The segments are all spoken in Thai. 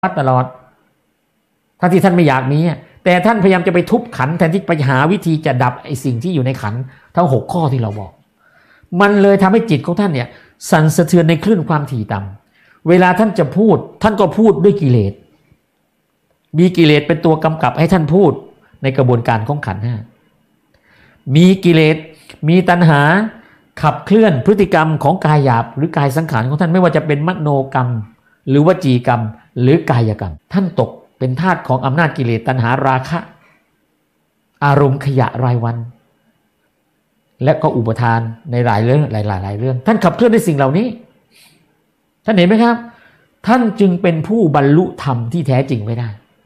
ตลอดทั้งที่ท่านไม่อยากมีแต่ท่านพยายามจะไปทุบขันแทนที่ไปหาวิธีจะดับไอ้สิ่งที่อยู่ในขันทั้ง6ข้อที่เราบอกมันเลยทำให้จิตของท่านเนี่ยสั่นสะเทือนในคลื่นความถี่ต่ำเวลาท่านจะพูดท่านก็พูดด้วยกิเลสมีกิเลสเป็นตัวกำกับให้ท่านพูดในกระบวนการของขันธ์ห้ามีกิเลสมีตัณหาขับเคลื่อนพฤติกรรมของกายหยาบหรือกายสังขารของท่านไม่ว่าจะเป็นมโนกรรมหรือวจีกรรมหรือกายกรรมท่านตกเป็นทาสของอำนาจกิเลสตัณหาราคะอารมณ์ขยะรายวันและก็อุปทานในหลายเรื่องหลายเรื่องท่านขับเคลื่อนในสิ่งเหล่านี้ท่านเห็นไหมครับท่านจึงเป็นผู้บรรลุธรรมที่แท้จริงไม่ได้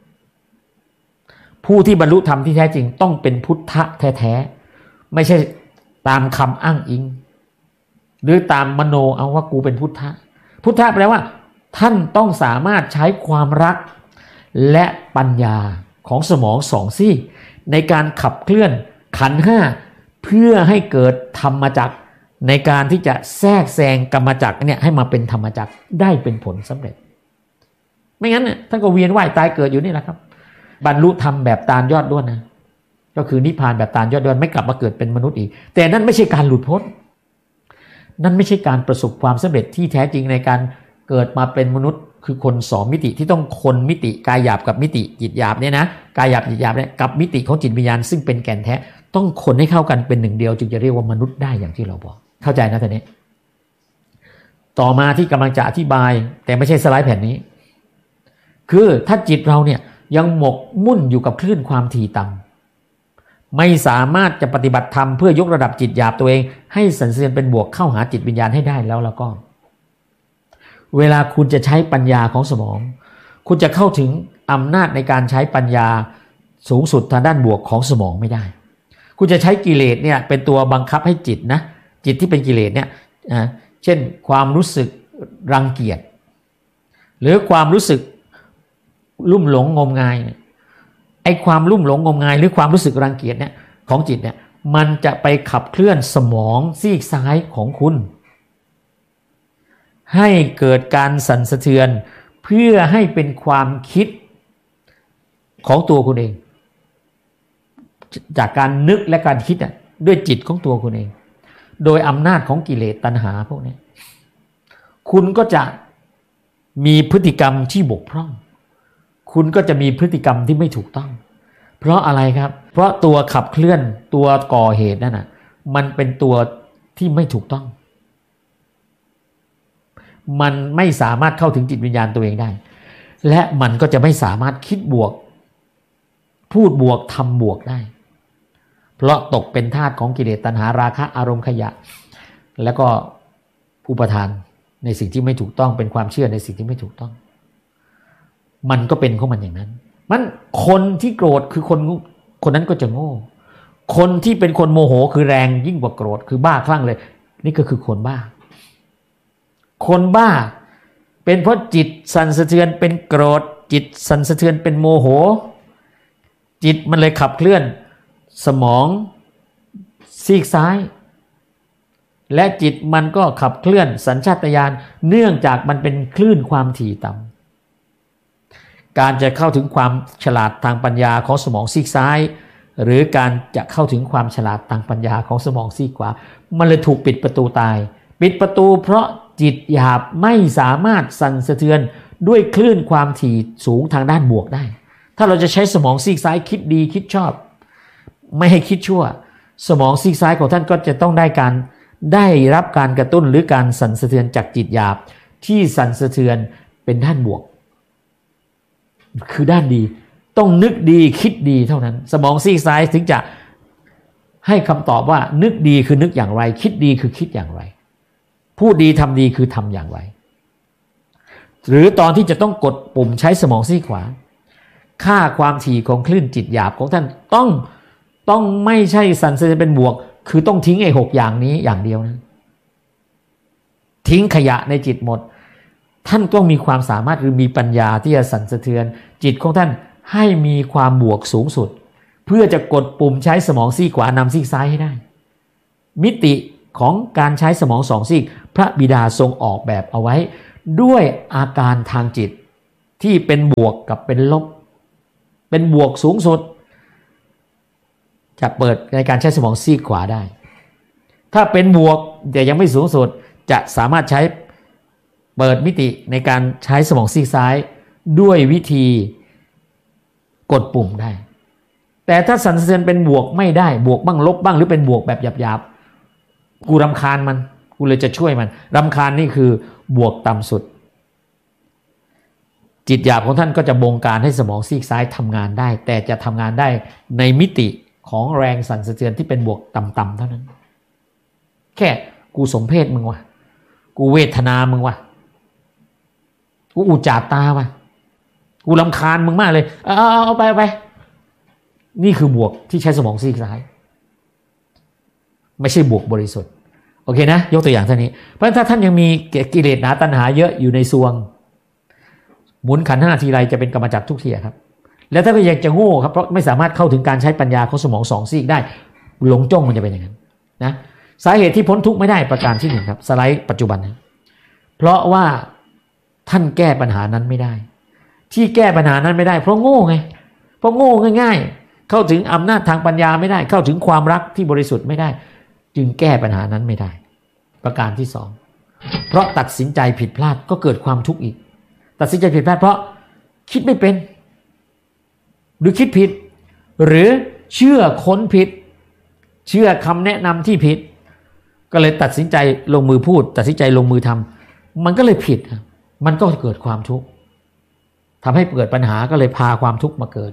ผู้ที่บรรลุธรรมที่แท้จริงต้องเป็นพุทธะแท้ๆไม่ใช่ตามคำอ้างอิงหรือตามมโนเอาว่ากูเป็นพุทธะพุทธะแปลว่าท่านต้องสามารถใช้ความรักและปัญญาของสมองสองซี่ในการขับเคลื่อนขันธ์ห้าเพื่อให้เกิดธรรมจักรในการที่จะแทรกแซงกรรมจักรเนี่ยให้มาเป็นธรรมจักรได้เป็นผลสำเร็จไม่งั้นเนี่ยท่านก็เวียนว่ายตายเกิดอยู่นี่แหละครับบรรลุธรรมแบบตาลยอดด้วนนะก็คือนิพพานแบบตาลยอดด้วนไม่กลับมาเกิดเป็นมนุษย์อีกแต่นั่นไม่ใช่การหลุดพ้นนั่นไม่ใช่การประสบความสำเร็จที่แท้จริงในการเกิดมาเป็นมนุษย์คือคนสองมิติที่ต้องคนมิติกายหยาบกับมิติจิตหยาบเนี่ยนะกายหยาบจิตหยาบเนี่ยกับมิติของจิตวิญญาณซึ่งเป็นแก่นแท้ต้องคนให้เข้ากันเป็นหนึ่งเดียวจึงจะเรียกว่ามนุษย์ได้อย่างที่เราบอกเข้าใจนะท่านนี้ต่อมาที่กำลังจะอธิบายแต่ไม่ใช่สไลด์แผ่นนี้คือถ้าจิตเราเนี่ยยังหมกมุ่นอยู่กับคลื่นความถี่ต่ำไม่สามารถจะปฏิบัติธรรมเพื่อยกระดับจิตหยาบตัวเองให้สันเสริญเป็นบวกเข้าหาจิตวิญญาณให้ได้แล้วก็เวลาคุณจะใช้ปัญญาของสมองคุณจะเข้าถึงอำนาจในการใช้ปัญญาสูงสุดทางด้านบวกของสมองไม่ได้คุณจะใช้กิเลสเนี่ยเป็นตัวบังคับให้จิตนะจิตที่เป็นกิเลสเนี่ยเช่นความรู้สึกรังเกียจหรือความรู้สึกลุ่มหลงงมงายไอ้ความลุ่มหลงงมงายหรือความรู้สึกรังเกียจเนี่ยของจิตเนี่ยมันจะไปขับเคลื่อนสมองซีกซ้ายของคุณให้เกิดการสั่นสะเทือนเพื่อให้เป็นความคิดของตัวคุณเองจากการนึกและการคิดด้วยจิตของตัวคุณเองโดยอำนาจของกิเลสตัณหาพวกนี้คุณก็จะมีพฤติกรรมที่บกพร่องคุณก็จะมีพฤติกรรมที่ไม่ถูกต้องเพราะอะไรครับเพราะตัวขับเคลื่อนตัวก่อเหตุนั่นมันเป็นตัวที่ไม่ถูกต้องมันไม่สามารถเข้าถึงจิตวิญญาณตัวเองได้และมันก็จะไม่สามารถคิดบวกพูดบวกทำบวกได้เพราะตกเป็นทาสของกิเลสตัณหาราคะอารมณ์ขยะแล้วก็อุปทานในสิ่งที่ไม่ถูกต้องเป็นความเชื่อในสิ่งที่ไม่ถูกต้องมันก็เป็นของมันอย่างนั้นมันคนที่โกรธคือคนนั้นก็จะโง่คนที่เป็นคนโมโหคือแรงยิ่งกว่าโกรธคือบ้าคลั่งเลยนี่ก็คือคนบ้าคนบ้าเป็นเพราะจิตสั่นสะเทือนเป็นโกรธจิตสั่นสะเทือนเป็นโมโหจิตมันเลยขับเคลื่อนสมองซีกซ้ายและจิตมันก็ขับเคลื่อนสัญชาตญาณเนื่องจากมันเป็นคลื่นความถี่ต่ำการจะเข้าถึงความฉลาดทางปัญญาของสมองซีกซ้ายหรือการจะเข้าถึงความฉลาดทางปัญญาของสมองซีกขวามันเลยถูกปิดประตูตายปิดประตูเพราะจิตหยาบไม่สามารถสั่นสะเทือนด้วยคลื่นความถี่สูงทางด้านบวกได้ถ้าเราจะใช้สมองซีกซ้ายคิดดีคิดชอบไม่ให้คิดชั่วสมองซีกซ้ายของท่านก็จะต้องได้รับการกระตุ้นหรือการสั่นสะเทือนจากจิตหยาบที่สั่นสะเทือนเป็นด้านบวกคือด้านดีต้องนึกดีคิดดีเท่านั้นสมองซีกซ้ายถึงจะให้คำตอบว่านึกดีคือนึกอย่างไรคิดดีคือคิดอย่างไรพูดดีทำดีคือทำอย่างไรหรือตอนที่จะต้องกดปุ่มใช้สมองซีกขวาค่าความถี่ของคลื่นจิตหยาบของท่านต้องไม่ใช่สั่นสะเทือนเป็นบวกคือต้องทิ้งไอ้6อย่างนี้อย่างเดียวนะทิ้งขยะในจิตหมดท่านต้องมีความสามารถหรือมีปัญญาที่จะสั่นสะเทือนจิตของท่านให้มีความบวกสูงสุดเพื่อจะกดปุ่มใช้สมองซีกขวานำซีกซ้ายให้ได้มิติของการใช้สมองสองซีกพระบิดาทรงออกแบบเอาไว้ด้วยอาการทางจิตที่เป็นบวกกับเป็นลบเป็นบวกสูงสุดจะเปิดในการใช้สมองซีกขวาได้ถ้าเป็นบวกแต่ยังไม่สูงสุดจะสามารถใช้เปิดมิติในการใช้สมองซีกซ้ายด้วยวิธีกดปุ่มได้แต่ถ้าสั่นสะเทือนเป็นบวกไม่ได้บวกบ้างลบบ้างหรือเป็นบวกแบบหยาบๆกูรำคาญมันกูเลยจะช่วยมันรำคาญนี่คือบวกต่ำสุดจิตหยาบของท่านก็จะบงการให้สมองซีกซ้ายทำงานได้แต่จะทำงานได้ในมิติของแรงสั่นสะเทือนที่เป็นบวกต่ำๆเท่านั้นแค่กูสมเพศมึงวะกูเวทนามึงวะกูอุจจาตาวะกูรำคาญมึงมากเลยเอาไปนี่คือบวกที่ใช้สมองซีกซ้ายไม่ใช่บวกบริสุทธิ์โอเคนะยกตัวอย่างเท่านี้เพราะถ้าท่านยังมีกิเลสหนาตัณหาเยอะอยู่ในซวงหมุนขันธ์ห้าทีไรจะเป็นกรรมจักรทุกทีครับแล้วถ้าก็ยังจะโง่ครับเพราะไม่สามารถเข้าถึงการใช้ปัญญาของสมองสองซีกได้หลงจ้องมันจะเป็นอย่างนั้นนะสาเหตุที่พ้นทุกข์ไม่ได้ประการที่หนึ่งครับสไลด์ปัจจุบันนะเพราะว่าท่านแก้ปัญหานั้นไม่ได้ที่แก้ปัญหานั้นไม่ได้เพราะโง่ไงเพราะโง่ง่ายๆเข้าถึงอำนาจทางปัญญาไม่ได้เข้าถึงความรักที่บริสุทธิ์ไม่ได้จึงแก้ปัญหานั้นไม่ได้ประการที่สองเพราะตัดสินใจผิดพลาดก็เกิดความทุกข์อีกตัดสินใจผิดพลาดเพราะคิดไม่เป็นหรือคิดผิดหรือเชื่อค้นผิดเชื่อคำแนะนำที่ผิดก็เลยตัดสินใจลงมือพูดตัดสินใจลงมือทำมันก็เลยผิดมันก็เกิดความทุกข์ทำให้เกิดปัญหาก็เลยพาความทุกข์มาเกิด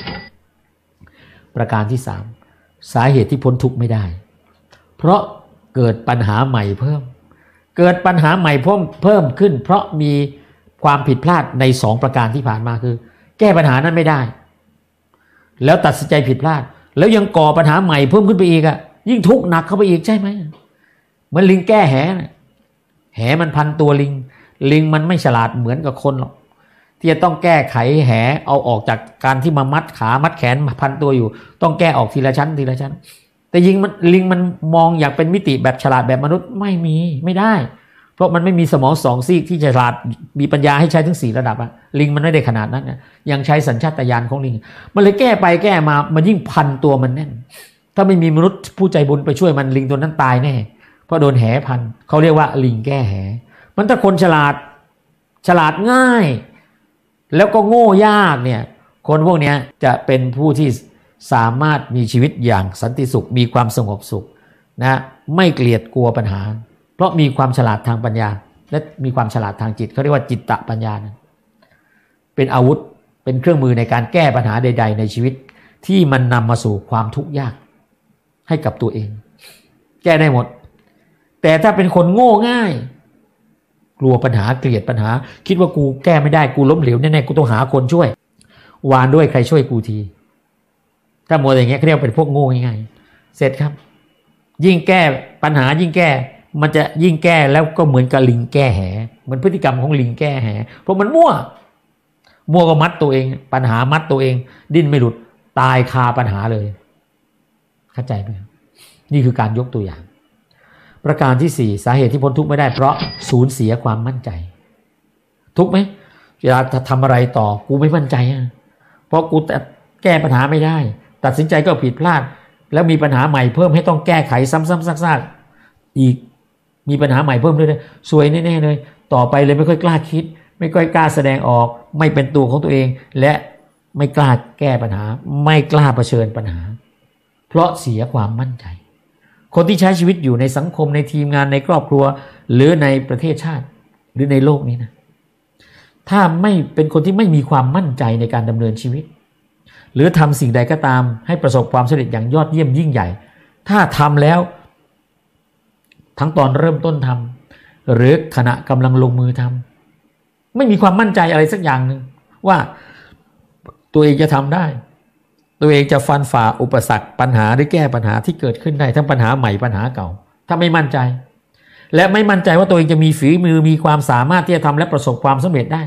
ประการที่สามสาเหตุที่พ้นทุกข์ไม่ได้เพราะเกิดปัญหาใหม่เพิ่มเกิดปัญหาใหม่เพิ่มขึ้นเพราะมีความผิดพลาดในสองประการที่ผ่านมาคือแก้ปัญหานั้นไม่ได้แล้วตัดสินใจผิดพลาดแล้วยังก่อปัญหาใหม่เพิ่มขึ้นไปอีกยิ่งทุกข์หนักเข้าไปอีกใช่ไหมเหมือนลิงแก้แหแหมันพันตัวลิงมันไม่ฉลาดเหมือนกับคนหรอกที่จะต้องแก้ไขแหเอาออกจากการที่มามัดขามัดแขนพันตัวอยู่ต้องแก้ออกทีละชั้นทีละชั้นแต่ลิงมันมองอยากเป็นมิติแบบฉลาดแบบมนุษย์ไม่ได้เพราะมันไม่มีสมองสองซีกที่ฉลาดมีปัญญาให้ใช้ถึง4ระดับลิงมันไม่ได้ขนาดนั้นยังใช้สัญชาตญาณของลิงมันเลยแก้ไปแก้มามันยิ่งพันตัวมันแน่นถ้าไม่มีมนุษย์ผู้ใจบุญไปช่วยมันลิงตัวนั้นตายแน่เพราะโดนแหพันเขาเรียกว่าลิงแก้แหมันถ้าคนฉลาดง่ายแล้วก็โง่ยากเนี่ยคนพวกนี้จะเป็นผู้ที่สามารถมีชีวิตอย่างสันติสุขมีความสงบสุขนะไม่เกลียดกลัวปัญหาเพราะมีความฉลาดทางปัญญาและมีความฉลาดทางจิตเขาเรียกว่าจิตตปัญญานะเป็นอาวุธเป็นเครื่องมือในการแก้ปัญหาใดๆในชีวิตที่มันนำมาสู่ความทุกข์ยากให้กับตัวเองแก้ได้หมดแต่ถ้าเป็นคนโง่ง่ายกลัวปัญหาเกลียดปัญหาคิดว่ากูแก้ไม่ได้กูล้มเหลวแน่ๆกูต้องหาคนช่วยวานด้วยใครช่วยกูทีถ้ามัวอย่างเงี้ยเขาเรียกเป็นพวกโง่ง่ายๆเสร็จครับยิ่งแก้ปัญหายิ่งแก้มันจะยิ่งแก้แล้วก็เหมือนกับลิงแก้แหเหมือนพฤติกรรมของลิงแก้แหเพราะมันมั่วก็มัดตัวเองปัญหามัดตัวเองดิ้นไม่หลุดตายคาปัญหาเลยเข้าใจไหมนี่คือการยกตัวอย่างประการที่สี่สาเหตุที่พ้นทุกข์ไม่ได้เพราะสูญเสียความมั่นใจทุกข์ไหมเวลาทำอะไรต่อกูไม่มั่นใจเพราะกูแก้ปัญหาไม่ได้ตัดสินใจก็ผิดพลาดแล้วมีปัญหาใหม่เพิ่มให้ต้องแก้ไขซ้ำๆซากๆอีกมีปัญหาใหม่เพิ่มเลยซวยแน่ๆเลยต่อไปเลยไม่ค่อยกล้าคิดไม่ค่อยกล้าแสดงออกไม่เป็นตัวของตัวเองและไม่กล้าแก้ปัญหาไม่กล้าเผชิญปัญหาเพราะเสียความมั่นใจคนที่ใช้ชีวิตอยู่ในสังคมในทีมงานในครอบครัวหรือในประเทศชาติหรือในโลกนี้นะถ้าไม่เป็นคนที่ไม่มีความมั่นใจในการดำเนินชีวิตหรือทำสิ่งใดก็ตามให้ประสบความสำเร็จอย่างยอดเยี่ยมยิ่งใหญ่ถ้าทำแล้วทั้งตอนเริ่มต้นทำหรือขณะกำลังลงมือทำไม่มีความมั่นใจอะไรสักอย่างหนึ่งว่าตัวเองจะทำได้ตัวเองจะฟันฝ่าอุปสรรคปัญหาหรือแก้ปัญหาที่เกิดขึ้นได้ทั้งปัญหาใหม่ปัญหาเก่าถ้าไม่มั่นใจและไม่มั่นใจว่าตัวเองจะมีฝีมือมีความสามารถที่จะทำและประสบความสำเร็จได้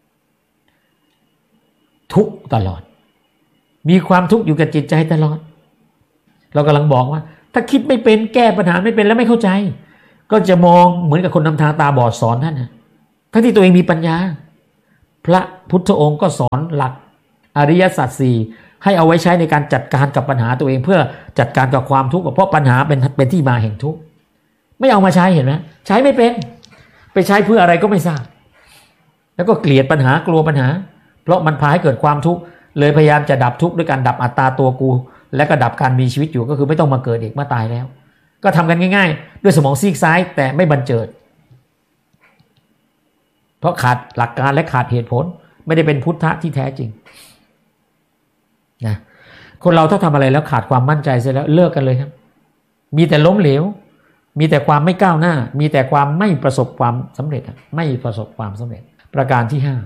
ทุกตลอดมีความทุกข์อยู่กับจิตใจตลอดเรากำลังบอกว่าถ้าคิดไม่เป็นแก้ปัญหาไม่เป็นและไม่เข้าใจก็จะมองเหมือนกับคนนำทางตาบอดสอนท่านนะทั้งที่ตัวเองมีปัญญาเพพระพุทธองค์ก็สอนหลักอริยสัจสี่ให้เอาไว้ใช้ในการจัดการกับปัญหาตัวเองเพื่อจัดการกับความทุกข์เพราะปัญหาเป็นที่มาแห่งทุกข์ไม่เอามาใช้เห็นไหมใช้ไม่เป็นไปใช้เพื่ออะไรก็ไม่ทราบแล้วก็เกลียดปัญหากลัวปัญหาเพราะมันพาให้เกิดความทุกข์เลยพยายามจะดับทุกข์ด้วยการดับอัตตาตัวกูและก็ดับการมีชีวิตอยู่ก็คือไม่ต้องมาเกิดอีกเมื่อตายแล้วก็ทำกันง่ายๆด้วยสมองซีกซ้ายแต่ไม่บันเจิดเพราะขาดหลักการและขาดเหตุผลไม่ได้เป็นพุทธะที่แท้จริงนะคนเราถ้าทำอะไรแล้วขาดความมั่นใจเสร็จแล้วเลิกกันเลยครับมีแต่ล้มเหลวมีแต่ความไม่ก้าวหน้ามีแต่ความไม่ประสบความสำเร็จไม่ประสบความสำเร็จประการที่5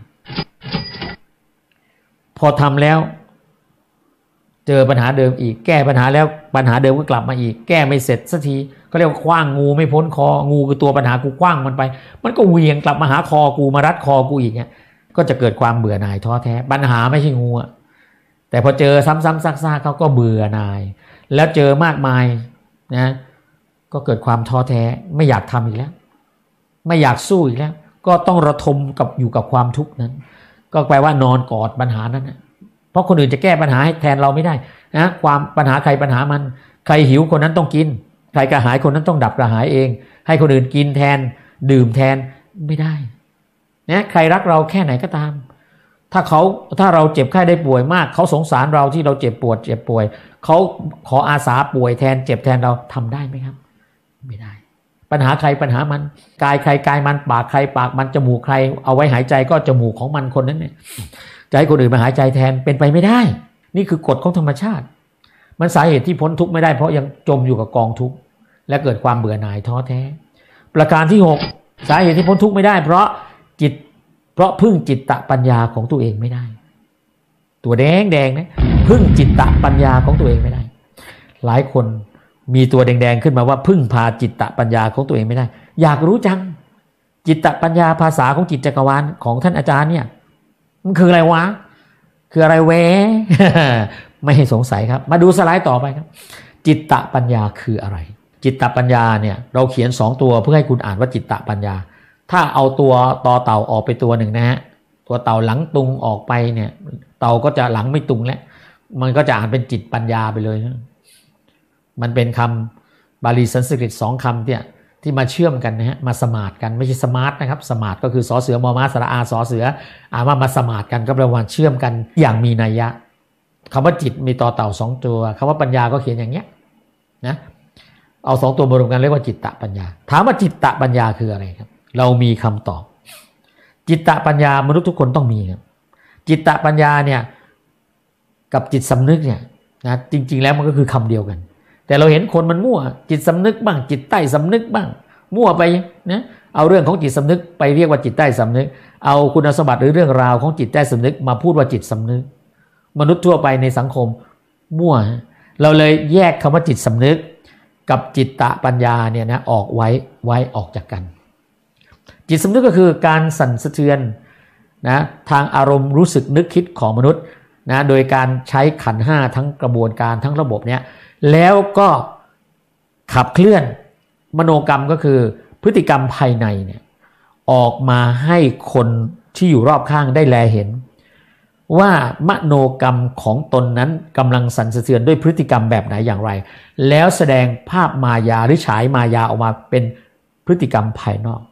พอทำแล้วเจอปัญหาเดิมอีกแก้ปัญหาแล้วปัญหาเดิมก็กลับมาอีกแก้ไม่เสร็จสักทีก็เรียกว่าคว้างงูไม่พ้นคองูคือตัวปัญหากูคว้างมันไปมันก็เหวี่ยงกลับมาหาคอกูมารัดคอกูอีกเนี่ยก็จะเกิดความเบื่อหน่ายท้อแท้ปัญหาไม่ใช่งูแต่พอเจอซ้ำๆซากๆเขาก็เบื่อหน่ายแล้วเจอมากมายนะก็เกิดความท้อแท้ไม่อยากทำอีกแล้วไม่อยากสู้อีกแล้วก็ต้องระทมกับอยู่กับความทุกข์นั้นก็แปลว่านอนกอดปัญหานั้นนะเพราะคนอื่นจะแก้ปัญหาให้แทนเราไม่ได้นะความปัญหาใครปัญหามันใครหิวคนนั้นต้องกินใครกระหายคนนั้นต้องดับกระหายเองให้คนอื่นกินแทนดื่มแทนไม่ได้นะใครรักเราแค่ไหนก็ตามถ้าเราเจ็บไข้ได้ป่วยมากเขาสงสารเราที่เราเจ็บป่วยเขาขออาสาป่วยแทนเจ็บแทนเราทำได้ไหมครับไม่ได้ปัญหาใครปัญหามันกายใครกายมันปากใครปากมันจมูกใครเอาไว้หายใจก็จมูกของมันคนนั้นเนี่ยจะให้คนอื่นมาหายใจแทนเป็นไปไม่ได้นี่คือกฎของธรรมชาติมันสาเหตุที่พ้นทุกข์ไม่ได้เพราะยังจมอยู่กับกองทุกข์และเกิดความเบื่อหน่ายท้อแท้ประการที่6สาเหตุที่พ้นทุกข์ไม่ได้เพราะพึ่งจิตตปัญญาของตัวเองไม่ได้ตัวแดงนะพึ่งจิตตปัญญาของตัวเองไม่ได้หลายคนมีตัวแดงๆขึ้นมาว่าพึ่งพาจิตตปัญญาของตัวเองไม่ได้อยากรู้จังจิตตปัญญาภาษาของจิตจักรวาลของท่านอาจารย์เนี่ยมันคืออะไรวะคืออะไรเว้ ไม่ให้สงสัยครับมาดูสไลด์ต่อไปครับจิตตปัญญาคืออะไรจิตตปัญญาเนี่ยเราเขียน2ตัวเพื่อให้คุณอ่านว่าจิตตปัญญาถ้าเอาตัวต่อเต่าออกไปตัวหนึ่งนะฮะตัวเต่าหลังตุงออกไปเนี่ยเต่าก็จะหลังไม่ตุงแล้วมันก็จะอ่านเป็นจิตปัญญาไปเลยนะมันเป็นคำบาลีสันสกฤต2คำเนี่ยที่มาเชื่อมกันนะฮะมาสมาร์ทกันไม่ใช่สมาร์ทนะครับสมาร์ทก็คือสอเสือมอม้าสระอาสอเสือมาสมาร์ทกันก็แปลว่าเชื่อมกันอย่างมีนัยยะคำว่าจิตมีต่อเต่า2ตัวคำว่าปัญญาก็เขียนอย่างเงี้ยนะเอา2ตัวมารวมกันเรียกว่าจิตตปัญญาถามว่าจิตตปัญญาคืออะไรครับเรามีคำตอบจิตตปัญญามนุษย์ทุกคนต้องมีครับจิตตปัญญาเนี่ยกับจิตสำนึกเนี่ยนะจริงๆแล้วมันก็คือคำเดียวกันแต่เราเห็นคนมันมั่วจิตสำนึกบ้างจิตใต้สำนึกบ้างมั่วไปนะเอาเรื่องของจิตสำนึกไปเรียกว่าจิตใต้สำนึกเอาคุณสมบัติหรือเรื่องราวของจิตใต้สำนึกมาพูดว่าจิตสำนึกมนุษย์ทั่วไปในสังคมมั่วเราเลยแยกคำว่าจิตสำนึกกับจิตตปัญญาเนี่ยนะออกไว้ออกจากกันจิตสำนึกก็คือการสั่นสะเทือนนะทางอารมณ์รู้สึกนึกคิดของมนุษย์นะโดยการใช้ขันธ์5ทั้งกระบวนการทั้งระบบเนี้ยแล้วก็ขับเคลื่อนมโนกรรมก็คือพฤติกรรมภายในเนี่ยออกมาให้คนที่อยู่รอบข้างได้แลเห็นว่ามโนกรรมของตนนั้นกำลังสั่นสะเทือนด้วยพฤติกรรมแบบไหนอย่างไรแล้วแสดงภาพมายาหรือฉายมายาออกมาเป็นพฤติกรรมภายนอก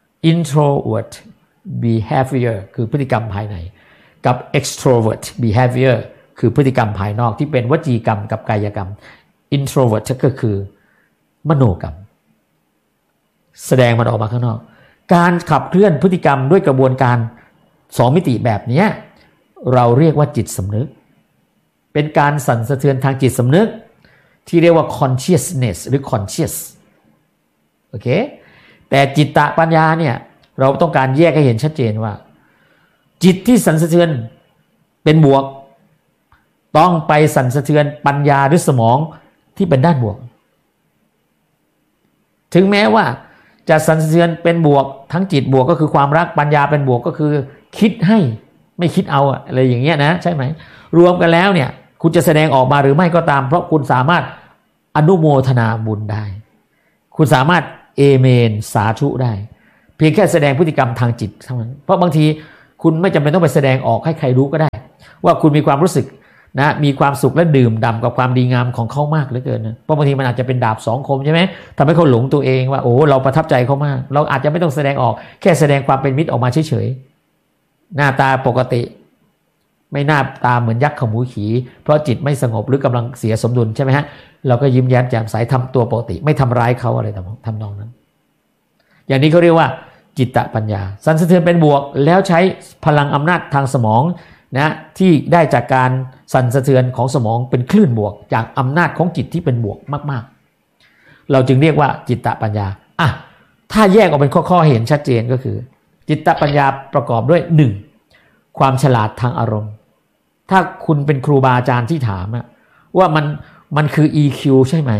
introvert behavior คือพฤติกรรมภายในกับ extrovert behavior คือพฤติกรรมภายนอกที่เป็นวจีกรรมกับกายกรรม introvert ก็คือมโนกรรมแสดงมันออกมาข้างนอกการขับเคลื่อนพฤติกรรมด้วยกระบวนการ2มิติแบบนี้เราเรียกว่าจิตสำนึกเป็นการสั่นสะเทือนทางจิตสำนึกที่เรียกว่า consciousness หรือ conscious โอเคแต่จิตตปัญญาเนี่ยเราต้องการแยกให้เห็นชัดเจนว่าจิตที่สั่นสะเทือนเป็นบวกต้องไปสั่นสะเทือนปัญญาหรือสมองที่เป็นด้านบวกถึงแม้ว่าจะสั่นสะเทือนเป็นบวกทั้งจิตบวกก็คือความรักปัญญาเป็นบวกก็คือคิดให้ไม่คิดเอาอะไรอย่างเงี้ยนะใช่ไหมรวมกันแล้วเนี่ยคุณจะแสดงออกมาหรือไม่ก็ตามเพราะคุณสามารถอนุโมทนาบุญได้คุณสามารถเอเมนสาธุได้เพียงแค่แสดงพฤติกรรมทางจิตเท่านั้นเพราะบางทีคุณไม่จำเป็นต้องไปแสดงออกให้ใครรู้ก็ได้ว่าคุณมีความรู้สึกนะมีความสุขและดื่มด่ำกับความดีงามของเขามากเหลือเกินนะเพราะบางทีมันอาจจะเป็นดาบสองคมใช่ไหมทำให้เขาหลงตัวเองว่าโอ้เราประทับใจเขามากเราอาจจะไม่ต้องแสดงออกแค่แสดงความเป็นมิตรออกมาเฉยๆหน้าตาปกติไม่หน้าตาเหมือนยักษ์ขมูขีเพราะจิตไม่สงบหรือกำลังเสียสมดุลใช่ไหมฮะเราก็ยิ้มแย้มแจ่มใสทำตัวปกติไม่ทำร้ายเขาอะไรทำนองนั้นอย่างนี้เขาเรียกว่าจิตตปัญญาสั่นสะเทือนเป็นบวกแล้วใช้พลังอำนาจทางสมองนะที่ได้จากการสั่นสะเทือนของสมองเป็นคลื่นบวกจากอำนาจของจิตที่เป็นบวกมากๆเราจึงเรียกว่าจิตตปัญญาถ้าแยกออกเป็นข้อๆเห็นชัดเจนก็คือจิตตปัญญาประกอบด้วย 1. ความฉลาดทางอารมณ์ถ้าคุณเป็นครูบาอาจารย์ที่ถามว่ามันคือ EQ ใช่ไหม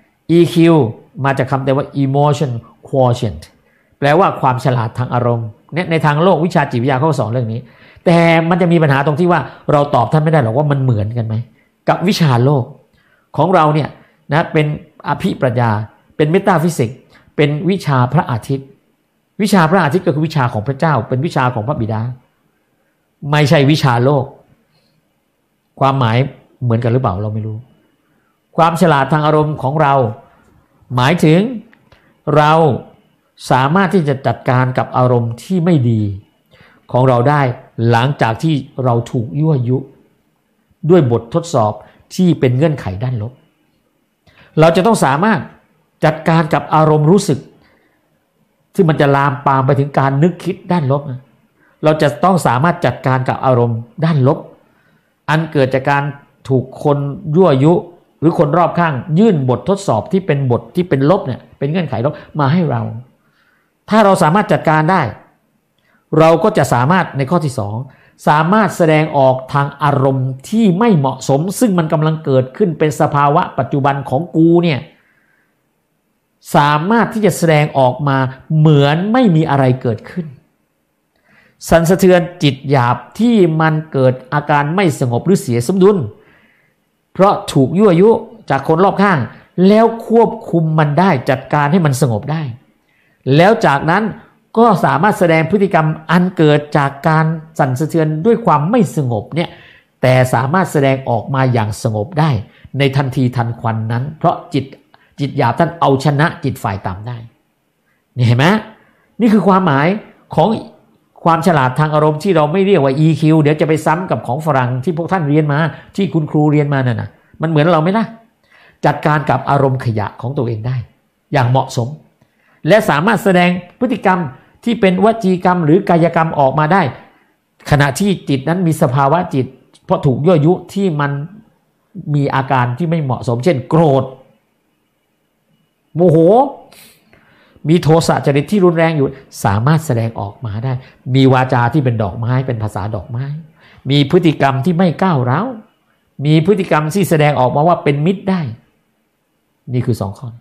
EQ มาจากคำแต่ว่า emotion quotient แปลว่าความฉลาดทางอารมณ์ในทางโลกวิชาจิตวิทยาเขาสอนเรื่องนี้แต่มันจะมีปัญหาตรงที่ว่าเราตอบท่านไม่ได้หรอกว่ามันเหมือนกันไหมกับวิชาโลกของเราเนี่ยนะเป็นอภิปรัชญาเป็นเมตาฟิสิกส์เป็นวิชาพระอาทิตย์วิชาพระอาทิตย์ก็คือวิชาของพระเจ้าเป็นวิชาของพระบิดาไม่ใช่วิชาโลกความหมายเหมือนกันหรือเปล่าเราไม่รู้ความฉลาดทางอารมณ์ของเราหมายถึงเราสามารถที่จะจัดการกับอารมณ์ที่ไม่ดีของเราได้หลังจากที่เราถูกยั่วยุด้วยบททดสอบที่เป็นเงื่อนไขด้านลบเราจะต้องสามารถจัดการกับอารมณ์รู้สึกที่มันจะลามปามไปถึงการนึกคิดด้านลบเราจะต้องสามารถจัดการกับอารมณ์ด้านลบอันเกิดจากการถูกคนยั่วยุหรือคนรอบข้างยื่นบททดสอบที่เป็นบทที่เป็นลบเนี่ยเป็นเงื่อนไขลบมาให้เราถ้าเราสามารถจัดการได้เราก็จะสามารถในข้อที่2สามารถแสดงออกทางอารมณ์ที่ไม่เหมาะสมซึ่งมันกำลังเกิดขึ้นเป็นสภาวะปัจจุบันของกูเนี่ยสามารถที่จะแสดงออกมาเหมือนไม่มีอะไรเกิดขึ้นสั่นสะเทือนจิตหยาบที่มันเกิดอาการไม่สงบหรือเสียสมดุลเพราะถูกยั่วยุจากคนรอบข้างแล้วควบคุมมันได้จัดการให้มันสงบได้แล้วจากนั้นก็สามารถแสดงพฤติกรรมอันเกิดจากการสั่นสะเทือนด้วยความไม่สงบเนี่ยแต่สามารถแสดงออกมาอย่างสงบได้ในทันทีทันควันนั้นเพราะจิตหยาบท่านเอาชนะจิตฝ่ายต่ำได้นี่เห็นไหมนี่คือความหมายของความฉลาดทางอารมณ์ที่เราไม่เรียกว่า EQ เดี๋ยวจะไปซ้ำกับของฝรั่งที่พวกท่านเรียนมาที่คุณครูเรียนมานั่นน่ะมันเหมือนเราไหมล่ะจัดการกับอารมณ์ขยะของตัวเองได้อย่างเหมาะสมและสามารถแสดงพฤติกรรมที่เป็นวจีกรรมหรือกายกรรมออกมาได้ขณะที่จิตนั้นมีสภาวะจิตเพราะถูกยั่วยุที่มันมีอาการที่ไม่เหมาะสมเช่นโกรธโมโหมีโทสะจริตที่รุนแรงอยู่สามารถแสดงออกมาได้มีวาจาที่เป็นดอกไม้เป็นภาษาดอกไม้มีพฤติกรรมที่ไม่ก้าวร้าวมีพฤติกรรมที่แสดงออกมาว่าเป็นมิตรได้นี่คือ2ข้อ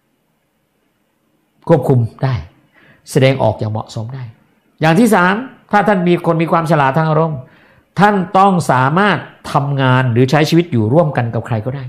ควบคุมได้แสดงออกอย่างเหมาะสมได้อย่างที่3ถ้าท่านมีคนมีความฉลาดทางอารมณ์ท่านต้องสามารถทำงานหรือใช้ชีวิตอยู่ร่วมกันกับใครก็ได้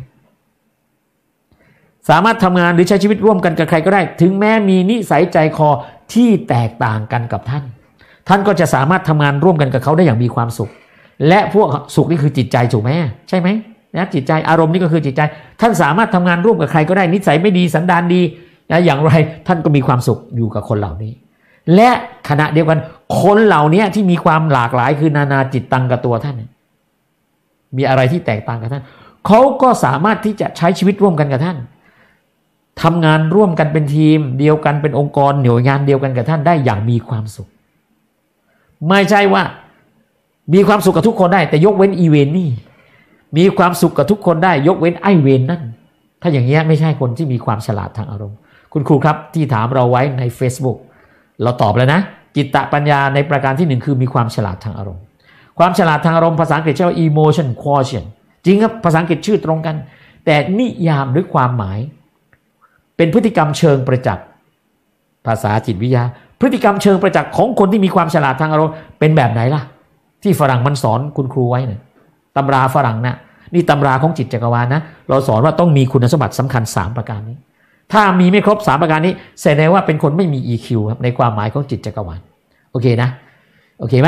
สามารถทำงานหรือใช้ชีวิตร่วมกันกับใครก็ได้ถึงแม้มีนิสัยใจคอที่แตกต่างกันกับท่านก็จะสามารถทำงานร่วมกันกับเขาได้อย่างมีความสุขและพวกสุขนี่คือจิตใจถูกไหมใช่ไหมนะจิตใจอารมณ์นี่ก็คือจิตใจท่านสามารถทำงานร่วมกับใครก็ได้นิสัยไม่ดีสันดานดีนะอย่างไรท่านก็มีความสุขอยู่กับคนเหล่านี้และขณะเดียวกันคนเหล่านี้ที่มีความหลากหลายคือนานาจิตตังกับตัวท่านมีอะไรที่แตกต่างกับท่านเขาก็สามารถที่จะใช้ชีวิตร่วมกันกับท่านทำงานร่วมกันเป็นทีมเดียวกันเป็นองค์กรหน่วยงานเดียวกันกับท่านได้อย่างมีความสุขไม่ใช่ว่ามีความสุขกับทุกคนได้แต่ยกเว้นอีเวนนี่มีความสุขกับทุกคนได้ยกเว้นไอเวนนั่นถ้าอย่างเงี้ยไม่ใช่คนที่มีความฉลาดทางอารมณ์คุณครูครับที่ถามเราไว้ใน Facebook เราตอบแล้วนะจิตตปัญญาในประการที่1คือมีความฉลาดทางอารมณ์ความฉลาดทางอารมณ์ภาษาอังกฤษชื่อว่า emotion quotient จริงครับภาษาอังกฤษชื่อตรงกันแต่นิยามหรือความหมายเป็นพฤติกรรมเชิงประจักษ์ภาษาจิตวิทยาพฤติกรรมเชิงประจักษ์ของคนที่มีความฉลาดทางอารมณ์เป็นแบบไหนล่ะที่ฝรั่งมันสอนคุณครูไว้เนี่ยตำราฝรั่งนะนี่ตำราของจิตจักรวาลนะเราสอนว่าต้องมีคุณสมบัติสำคัญ3ประการนี้ถ้ามีไม่ครบ3ประการนี้แสดงว่าเป็นคนไม่มี EQ ครับในความหมายของจิตจักรวาลโอเคนะโอเคไหม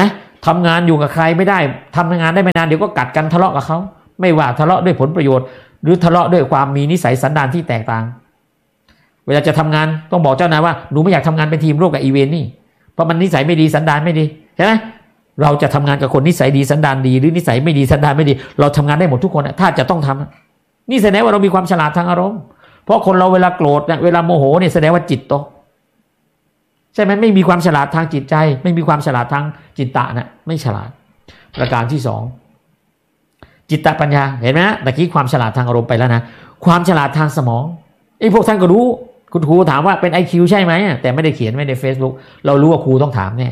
ทำงานอยู่กับใครไม่ได้ทำงานได้ไม่นานเดี๋ยวก็กัดกันทะเลาะกับเขาไม่ว่าทะเลาะด้วยผลประโยชน์หรือทะเลาะด้วยความมีนิสัยสันดานที่แตกต่างเวลาจะทำงานต้องบอกเจ้านายว่าหนูไม่อยากทำงานเป็นทีมร่วมกับอีเวนต์นี่เพราะมันนิสัยไม่ดีสันดานไม่ดีใช่ไหมเราจะทำงานกับคนนิสัยดีสันดานดีหรือนิสัยไม่ดีสันดานไม่ดีเราทำงานได้หมดทุกคนถ้าจะต้องทำนี่แสดงว่าเรามีความฉลาดทางอารมณ์เพราะคนเราเวลาโกรธเวลาโมโหเนี่ยแสดงว่าจิตตกใช่ไหมไม่มีความฉลาดทางจิตใจไม่มีความฉลาดทางจิตตะนะไม่ฉลาดประการที่สองจิตตปัญญาเห็นไหมตะกี้ความฉลาดทางอารมณ์ไปแล้วนะความฉลาดทางสมองไอ้พวกท่านก็รู้คุณครูถามว่าเป็น IQ ใช่ไหมแต่ไม่ได้เขียนไว้ใน Facebook เรารู้ว่าครูต้องถามแน่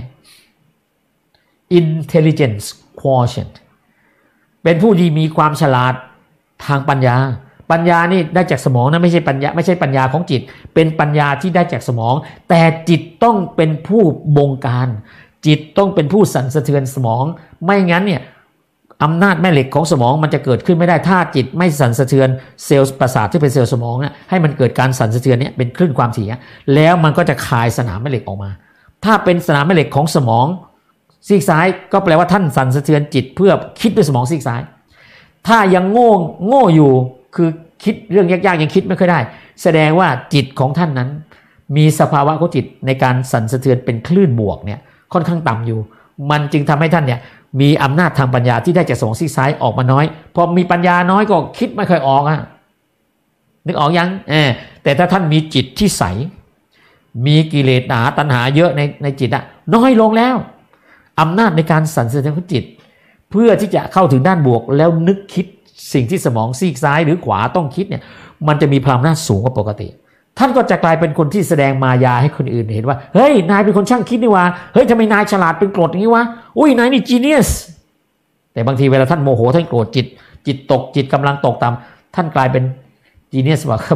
Intelligence Quotient เป็นผู้ที่มีความฉลาดทางปัญญาปัญญานี่ได้จากสมองนะไม่ใช่ปัญญาของจิตเป็นปัญญาที่ได้จากสมองแต่จิตต้องเป็นผู้บงการจิตต้องเป็นผู้สั่นสะเทือนสมองไม่งั้นเนี่ยอำนาจแม่เหล็กของสมองมันจะเกิดขึ้นไม่ได้ถ้าจิตไม่สั่นสะเทือนเซลล์ประสาทที่เป็นเซลล์สมองนะให้มันเกิดการสั่นสะเทือนเนี่ยเป็นคลื่นความถี่แล้วมันก็จะคายสนามแม่เหล็กออกมาถ้าเป็นสนามแม่เหล็กของสมองซีกซ้ายก็แปลว่าท่านสั่นสะเทือนจิตเพื่อคิดด้วยสมองซีกซ้ายถ้ายังโง่อยู่คือคิดเรื่องยากๆยังคิดไม่ค่อยได้แสดงว่าจิตของท่านนั้นมีสภาวะของจิตในการสั่นสะเทือนเป็นคลื่นบวกเนี่ยค่อนข้างต่ำอยู่มันจึงทำให้ท่านเนี่ยมีอำนาจทางปัญญาที่ได้จากสมองซีกซ้ายออกมาน้อยพอมีปัญญาน้อยก็คิดไม่ค่อยออกนึกออกยังแต่ถ้าท่านมีจิตที่ใสมีกิเลสหนาตัณหาเยอะในจิตน้อยลงแล้วอำนาจในการสั่นสะเทือนของจิตเพื่อที่จะเข้าถึงด้านบวกแล้วนึกคิดสิ่งที่สมองซีกซ้ายหรือขวาต้องคิดเนี่ยมันจะมีพลังอำนาจสูงกว่าปกติท่านก็จะกลายเป็นคนที่แสดงมายาให้คนอื่นเห็นว่าเฮ้ยนายเป็นคนช่างคิดนี่วะเฮ้ยทำไมนายฉลาดเป็นกรดอย่างนี้วะอุ้ยนายนี่จีเนียสแต่บางทีเวลาท่านโมโหท่านโกรธจิตตกจิตกำลังตกต่ำท่านกลายเป็นจีเนียสว่ะครับ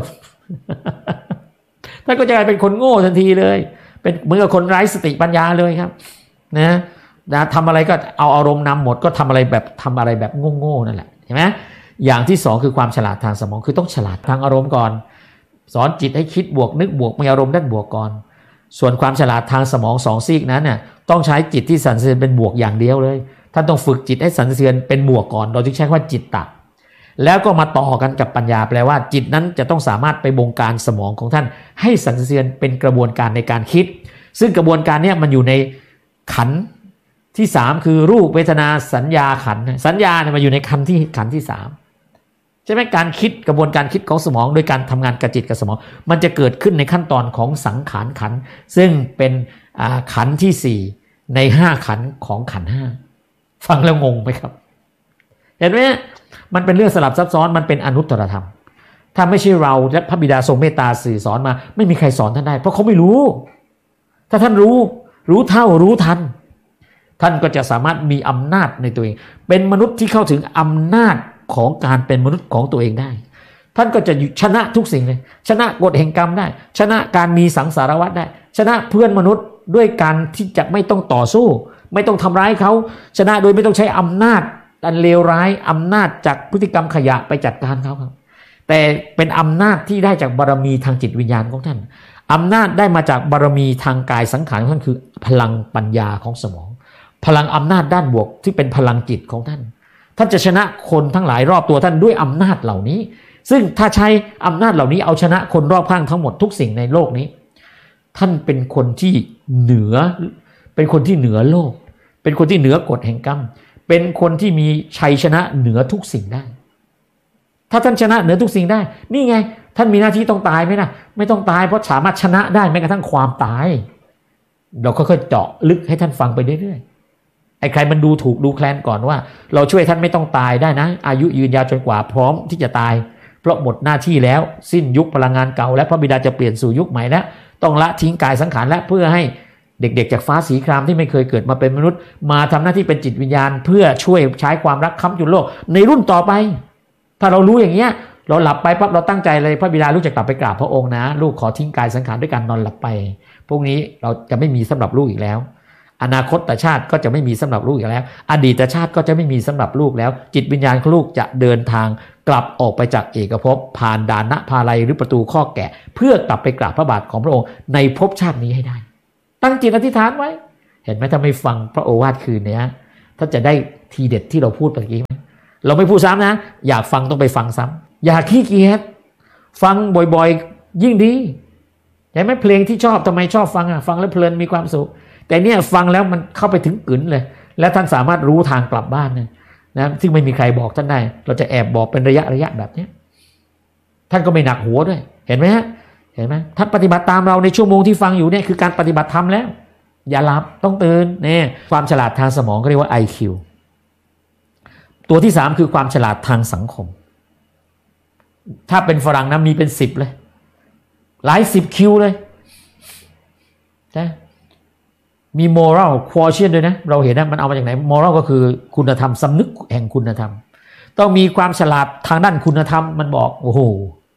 ท่านก็จะกลายเป็นคนโง่ทันทีเลยเป็นเหมือนกับคนไร้สติปัญญาเลยครับนะทำอะไรก็เอาอารมณ์นำหมดก็ทำอะไรแบบโง่ๆนั่นแหละเห็นไหมอย่างที่สองคือความฉลาดทางสมองคือต้องฉลาดทางอารมณ์ก่อนสอนจิตให้คิดบวกนึกบวกมีอารมณ์ด้านบวกก่อนส่วนความฉลาดทางสมองสองซีกนั้นเนี่ยต้องใช้จิตที่สั่นสะเทือนเป็นบวกอย่างเดียวเลยท่านต้องฝึกจิตให้สั่นสะเทือนเป็นบวกก่อนเราจึงใช้คำว่าจิตตะแล้วก็มาต่อกันกับปัญญาแปลว่าจิตนั้นจะต้องสามารถไปบงการสมองของท่านให้สั่นสะเทือนเป็นกระบวนการในการคิดซึ่งกระบวนการนี้มันอยู่ในขันธ์ที่3คือรูปเวทนาสัญญาขันธ์สัญญาเนี่ยมาอยู่ในขันธ์ที่3ใช่ไหมการคิดกระบวนการคิดของสมองโดยการทำงานกับจิตกับสมองมันจะเกิดขึ้นในขั้นตอนของสังขารขันธ์ซึ่งเป็นขันธ์ที่4ใน5ขันธ์ของขันธ์5ฟังแล้วงงไหมครับเห็นไหมมันเป็นเรื่องสลับซับซ้อนมันเป็นอนุตตรธรรมถ้าไม่ใช่เราและพระบิดาทรงเมตตาสื่อสอนมาไม่มีใครสอนท่านได้เพราะเขาไม่รู้ถ้าท่านรู้เท่ารู้ทันท่านก็จะสามารถมีอำนาจในตัวเองเป็นมนุษย์ที่เข้าถึงอำนาจของการเป็นมนุษย์ของตัวเองได้ท่านก็จะชนะทุกสิ่งเลยชนะกฎแห่งกรรมได้ชนะการมีสังสารวัฏได้ชนะเพื่อนมนุษย์ด้วยการที่จะไม่ต้องต่อสู้ไม่ต้องทำร้ายเขาชนะโดยไม่ต้องใช้อำนาจอันเลวร้ายอำนาจจากพฤติกรรมขยะไปจัดการเขาครับแต่เป็นอำนาจที่ได้จากบารมีทางจิตวิญญาณของท่านอำนาจได้มาจากบารมีทางกายสังขารของท่านคือพลังปัญญาของสมองพลังอำนาจด้านบวกที่เป็นพลังจิตของท่านท่านจะชนะคนทั้งหลายรอบตัวท่านด้วยอำนาจเหล่านี้ซึ่งถ้าใช้อำนาจเหล่านี้เอาชนะคนรอบข้างทั้งหมดทุกสิ่งในโลกนี้ท่านเป็นคนที่เหนือเป็นคนที่เหนือโลกเป็นคนที่เหนือกฎแห่งกรรมเป็นคนที่มีชัยชนะเหนือทุกสิ่งได้ถ้าท่านชนะเหนือทุกสิ่งได้นี่ไงท่านมีหน้าที่ต้องตายไหมนะไม่ต้องตายเพราะสามารถชนะได้แม้กระทั่งความตายเราค่อยๆเจาะลึกให้ท่านฟังไปเรื่อยๆไอ้ใครมันดูถูกดูแคลนก่อนว่าเราช่วยท่านไม่ต้องตายได้นะอายุยืนยาวจนกว่าพร้อมที่จะตายเพราะหมดหน้าที่แล้วสิ้นยุคพลังงานเก่าและพระบิดาจะเปลี่ยนสู่ยุคใหม่แล้วต้องละทิ้งกายสังขารและเพื่อให้เด็กๆจากฟ้าสีครามที่ไม่เคยเกิดมาเป็นมนุษย์มาทำหน้าที่เป็นจิตวิญญาณเพื่อช่วยใช้ความรักค้ำจุนโลกในรุ่นต่อไปถ้าเรารู้อย่างเงี้ยเราหลับไปปั๊บเราตั้งใจเลยพระบิดาลูกจะกลับไปกราบพระองค์นะลูกขอทิ้งกายสังขารด้วยการนอนหลับไปพวกนี้เราจะไม่มีสำหรับลูกอีกแล้วอนาคตชาติก็จะไม่มีสำหรับลูกอีกแล้วอดีตชาติก็จะไม่มีสำหรับลูกแล้วจิตวิญญาณของลูกจะเดินทางกลับออกไปจากเอกภพผ่านด่านณภาลัยหรือประตูข้อแกะเพื่อกลับไปกราบพระบาทของพระองค์ในภพชาตินี้ให้ได้ตั้งจิตอธิษฐานไว้เห็นไหมถ้าไม่ฟังพระโอวาทคืนนี้ถ้าจะได้ทีเด็ดที่เราพูดเมื่อกี้เราไม่พูดซ้ำนะอยากฟังต้องไปฟังซ้ำอย่าขี้เกียจฟังบ่อยๆยิ่งดีใช่ไหมเพลงที่ชอบทำไมชอบฟังฟังแล้วเพลินมีความสุขแต่เนี่ยฟังแล้วมันเข้าไปถึงกึ๋นเลยและท่านสามารถรู้ทางกลับบ้านนะซึ่งไม่มีใครบอกท่านได้เราจะแอบบอกเป็นระยะแบบนี้ท่านก็ไม่หนักหัวด้วยเห็นไหมฮะเห็นไหมท่านปฏิบัติตามเราในชั่วโมงที่ฟังอยู่เนี่ยคือการปฏิบัติธรรมแล้วอย่าหลับต้องตื่นเนี่ยความฉลาดทางสมองก็เรียกว่า IQ ตัวที่3คือความฉลาดทางสังคมถ้าเป็นฝรั่งนะมีเป็น10เลยหลาย10 คิวเลยนะมี moral quotient ด้วยนะเราเห็นนะมันเอามาจากไหน moral ก็คือคุณธรรมสำนึกแห่งคุณธรรมต้องมีความฉลาดทางด้านคุณธรรมมันบอกโอ้โห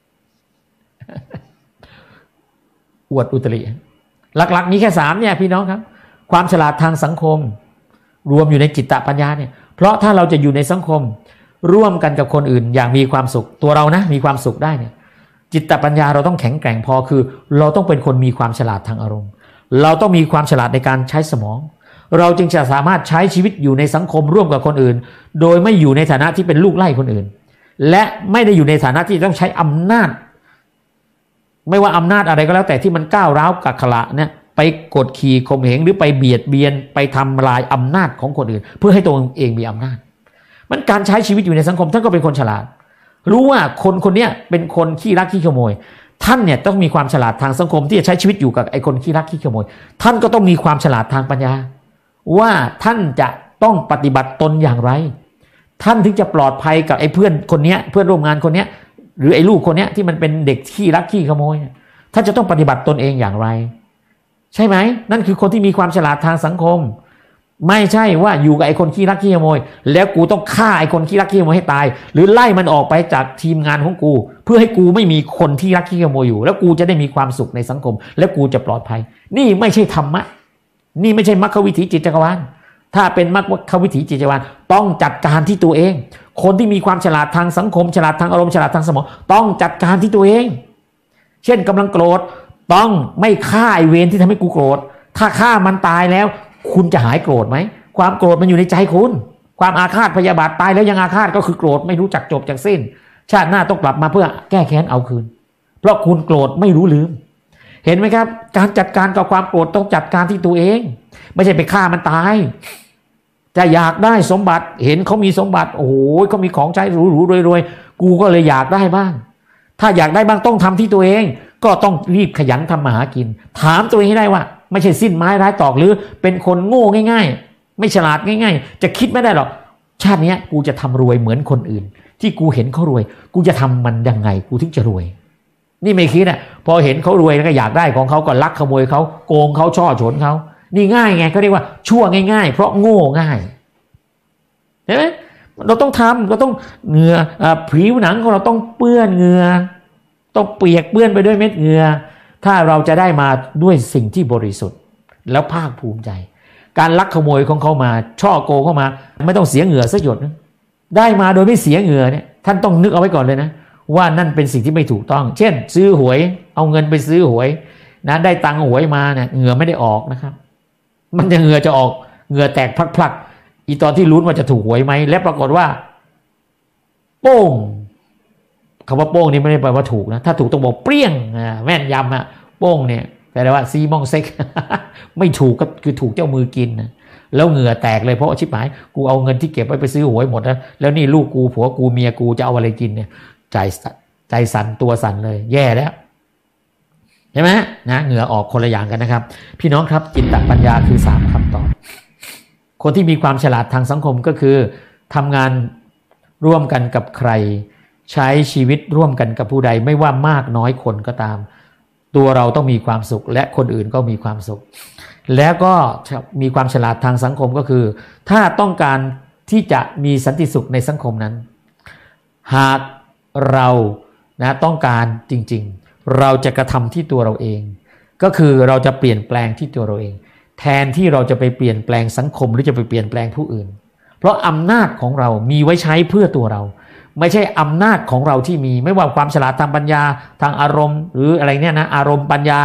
อวดอุตริหลักๆมีแค่3เนี่ยพี่น้องครับความฉลาดทางสังคมรวมอยู่ในจิตตปัญญาเนี่ยเพราะถ้าเราจะอยู่ในสังคมร่วมกันกับคนอื่นอย่างมีความสุขตัวเรานะมีความสุขได้เนี่ยจิตตปัญญาเราต้องแข็งแกร่งพอคือเราต้องเป็นคนมีความฉลาดทางอารมณ์เราต้องมีความฉลาดในการใช้สมองเราจึงจะสามารถใช้ชีวิตอยู่ในสังคมร่วมกับคนอื่นโดยไม่อยู่ในฐานะที่เป็นลูกไล่คนอื่นและไม่ได้อยู่ในฐานะที่ต้องใช้อำนาจไม่ว่าอำนาจอะไรก็แล้วแต่ที่มันก้าวร้าวกักขระเนี่ยไปกดขี่ข่มเหงหรือไปเบียดเบียนไปทำลายอำนาจของคนอื่นเพื่อให้ตัวเองมีอำนาจมันการใช้ชีวิตอยู่ในสังคมท่านก็เป็นคนฉลาดรู้ว่าคนเนี้ยเป็นคนขี้รักขี้ขโมยท่านเนี่ยต้องมีความฉลาดทางสังคมที่จะใช้ชีวิตอยู่กับไอ้คนขี้รักขี้ขโมยท่านก็ต้องมีความฉลาดทางปัญญาว่าท่านจะต้องปฏิบัติตนอย่างไรท่านถึงจะปลอดภัยกับไอ้เพื่อนคนเนี้ยเพื่อนร่วมงานคนเนี้ยหรือไอ้ลูกคนเนี้ยที่มันเป็นเด็กขี้รักขี้ขโมยท่านจะต้องปฏิบัติตนเองอย่างไรใช่ไหมนั่นคือคนที่มีความฉลาดทางสังคมไม่ใช่ว่าอยู่กับไอ้คนขี้รักขี้ขโมยแล้วกูต้องฆ่าไอ้คนขี้รักขี้ขโมยให้ตายหรือไล่มันออกไปจากทีมงานของกูเพื่อให้กูไม่มีคนที่รักขี้ขโมยอยู่แล้วกูจะได้มีความสุขในสังคมและกูจะปลอดภัยนี่ไม่ใช่ธรรมะนี่ไม่ใช่มรรควิถีจิตจักรวาลถ้าเป็นมรรควิถีจิตจักรวาลต้องจัดการที่ตัวเองคนที่มีความฉลาดทางสังคมฉลาดทางอารมณ์ฉลาดทางสมองต้องจัดการที่ตัวเองเช่นกำลังโกรธต้องไม่ฆ่าไอ้เวรที่ทำให้กูโกรธถ้าฆ่ามันตายแล้วคุณจะหายโกรธไหมความโกรธมันอยู่ในใจคุณความอาฆาตพยาบาทตายแล้วยังอาฆาตก็คือโกรธไม่รู้จักจบจากสิ้นชาติหน้าต้องกลับมาเพื่อแก้แค้นเอาคืนเพราะคุณโกรธไม่รู้ลืมเห็นไหมครับการจัดการกับความโกรธต้องจัดการที่ตัวเองไม่ใช่ไปฆ่ามันตายจะอยากได้สมบัติเห็นเขามีสมบัติโอ้โหเขามีของใช้หรูๆรวยๆกูก็เลยอยากได้บ้างถ้าอยากได้บ้างต้องทำที่ตัวเองก็ต้องรีบขยันทำมาหากินถามตัวเองให้ได้ว่าไม่ใช่สิ้นไม้ร้ายตอกหรือเป็นคนโง่ง่ายๆไม่ฉลาดง่ายๆจะคิดไม่ได้หรอกชาตินี้กูจะทำรวยเหมือนคนอื่นที่กูเห็นเขารวยกูจะทำมันยังไงกูถึงจะรวยนี่ไม่คิดพอเห็นเขารวยแล้วก็อยากได้ของเขาก็ลักขโมยเขาโกงเขาช่อฉนเขานี่ง่ายไงเขาเรียกว่าชั่วง่ายๆเพราะโง่ง่ายเห็นไหมเราต้องทำเราต้องเหงื่อผิวหนังของเราต้องเปื้อนเหงื่อต้องเปียกเปื้อนไปด้วยเม็ดเหงื่อถ้าเราจะได้มาด้วยสิ่งที่บริสุทธิ์แล้วภาคภูมิใจการลักขโมยของเขามาช่อโกงเข้ามาไม่ต้องเสียเหงื่อสักหยดนะได้มาโดยไม่เสียเหงื่อเนี่ยท่านต้องนึกเอาไว้ก่อนเลยนะว่านั่นเป็นสิ่งที่ไม่ถูกต้องเช่นซื้อหวยเอาเงินไปซื้อหวยนะได้ตังค์หวยมาเนี่ยเหงื่อไม่ได้ออกนะครับมันจะเหงื่อจะออกเหงื่อแตกพลักๆอีตอนที่ลุ้นว่าจะถูกหวยไหมและปรากฏว่าโป้งคำว่าโป้งนี่ไม่ได้แปลว่าถูกนะถ้าถูกต้องบอกเปรี้ยงแม่นยำโป้งเนี่ยแต่ว่าซีมองเซ็ก ไม่ถูกก็คือถูกเจ้ามือกินนะแล้วเหงื่อแตกเลยเพราะชิบหายกูเอาเงินที่เก็บไว้ไปซื้อหวยหมดแล้วนี่ลูกกูผัวกูเมียกูจะเอาอะไรกินเนี่ยใจสั่นตัวสั่นเลยแย่แล้วใช่ไหมนะเหงื่อออกคนละอย่างกันนะครับพี่น้องครับจิตตปัญญาคือ3คำตอบคนที่มีความฉลาดทางสังคมก็คือทำงานร่วมกันกับใครใช้ชีวิตร่วมกันกับผู้ใดไม่ว่ามากน้อยคนก็ตามตัวเราต้องมีความสุขและคนอื่นก็มีความสุขแล้วก็มีความฉลาดทางสังคมก็คือถ้าต้องการที่จะมีสันติสุขในสังคมนั้นหากเรานะต้องการจริงๆเราจะกระทำที่ตัวเราเองก็คือเราจะเปลี่ยนแปลงที่ตัวเราเองแทนที่เราจะไปเปลี่ยนแปลงสังคมหรือจะไปเปลี่ยนแปลงผู้อื่นเพราะอำนาจของเรามีไว้ใช้เพื่อตัวเราไม่ใช่อำนาจของเราที่มีไม่ว่าความฉลาดทางปัญญาทางอารมณ์หรืออะไรเนี่ยนะอารมณ์ปัญญา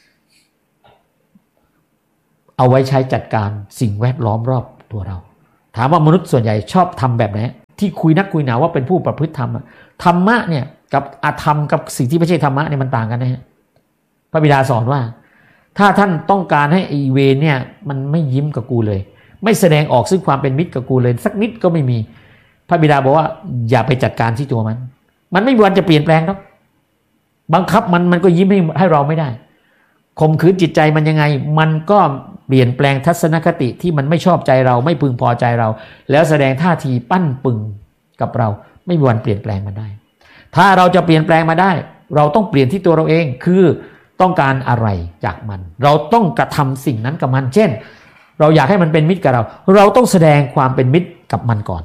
เอาไว้ใช้จัดการสิ่งแวดล้อมรอบตัวเราถามว่ามนุษย์ส่วนใหญ่ชอบทำแบบไหนที่คุยนักคุยหนาว่าเป็นผู้ประพฤติธรรมธรรมะเนี่ยกับอธรรมกับสิ่งที่ไม่ใช่ธรรมะเนี่ยมันต่างกันนะฮะพระบิดาสอนว่าถ้าท่านต้องการให้อีเวนเนี่ยมันไม่ยิ้มกับกูเลยไม่แสดงออกซึ่งความเป็นมิตรกับกูเลยสักนิดก็ไม่มีพระบิดาบอกว่าอย่าไปจัดการที่ตัวมันไม่มีวันจะเปลี่ยนแปลงหรอกบังคับมันก็ยิ้มให้เราไม่ได้ข่มขืนจิตใจมันยังไงมันก็เปลี่ยนแปลงทัศนคติที่มันไม่ชอบใจเราไม่พึงพอใจเราแล้วแสดงท่าทีปั้นปึงกับเราไม่มีวันเปลี่ยนแปลงมันได้ถ้าเราจะเปลี่ยนแปลงมาได้เราต้องเปลี่ยนที่ตัวเราเองคือต้องการอะไรจากมันเราต้องกระทำสิ่งนั้นกับมันเช่นเราอยากให้มันเป็นมิตรกับเราต้องแสดงความเป็นมิตรกับมันก่อน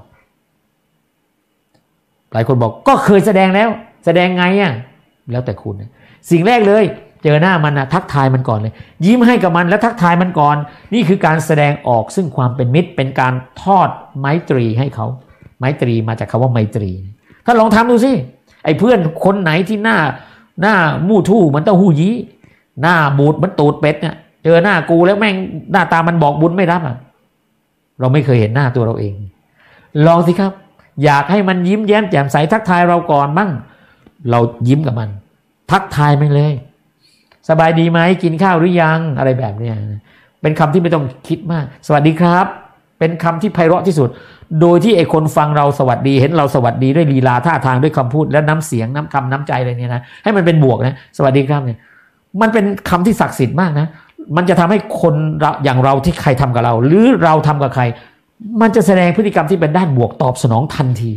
หลายคนบอกก็เคยแสดงแล้วแสดงไงแล้วแต่คุณสิ่งแรกเลยเจอหน้ามันทักทายมันก่อนเลยยิ้มให้กับมันแล้วทักทายมันก่อนนี่คือการแสดงออกซึ่งความเป็นมิตรเป็นการทอดไมตรีให้เขาไมตรีมาจากคำว่าไมตรีถ้าลองทำดูสิไอ้เพื่อนคนไหนที่หน้ามู่ทู่มันเต้าหู้ยี้หน้าบูดมันตูดเป็ดเนี่ยเจอหน้ากูแล้วแม่งหน้าตามันบอกบุญไม่รับเราไม่เคยเห็นหน้าตัวเราเองลองสิครับอยากให้มันยิ้มแย้มแจ่มใสทักทายเราก่อนบ้างเรายิ้มกับมันทักทายมันเลยสบายดีไหมกินข้าวหรือยังอะไรแบบนี้เป็นคำที่ไม่ต้องคิดมากสวัสดีครับเป็นคำที่ไพเราะที่สุดโดยที่ไอ้คนฟังเราสวัสดีเห็นเราสวัสดีด้วยลีลาท่าทางด้วยคำพูดและน้ำเสียงน้ำคำน้ำใจอะไรเนี่ยนะให้มันเป็นบวกนะสวัสดีครับเนี่ยมันเป็นคำที่ศักดิ์สิทธิ์มากนะมันจะทำให้คนอย่างเราที่ใครทำกับเราหรือเราทำกับใครมันจะแสดงพฤติกรรมที่เป็นด้านบวกตอบสนองทันที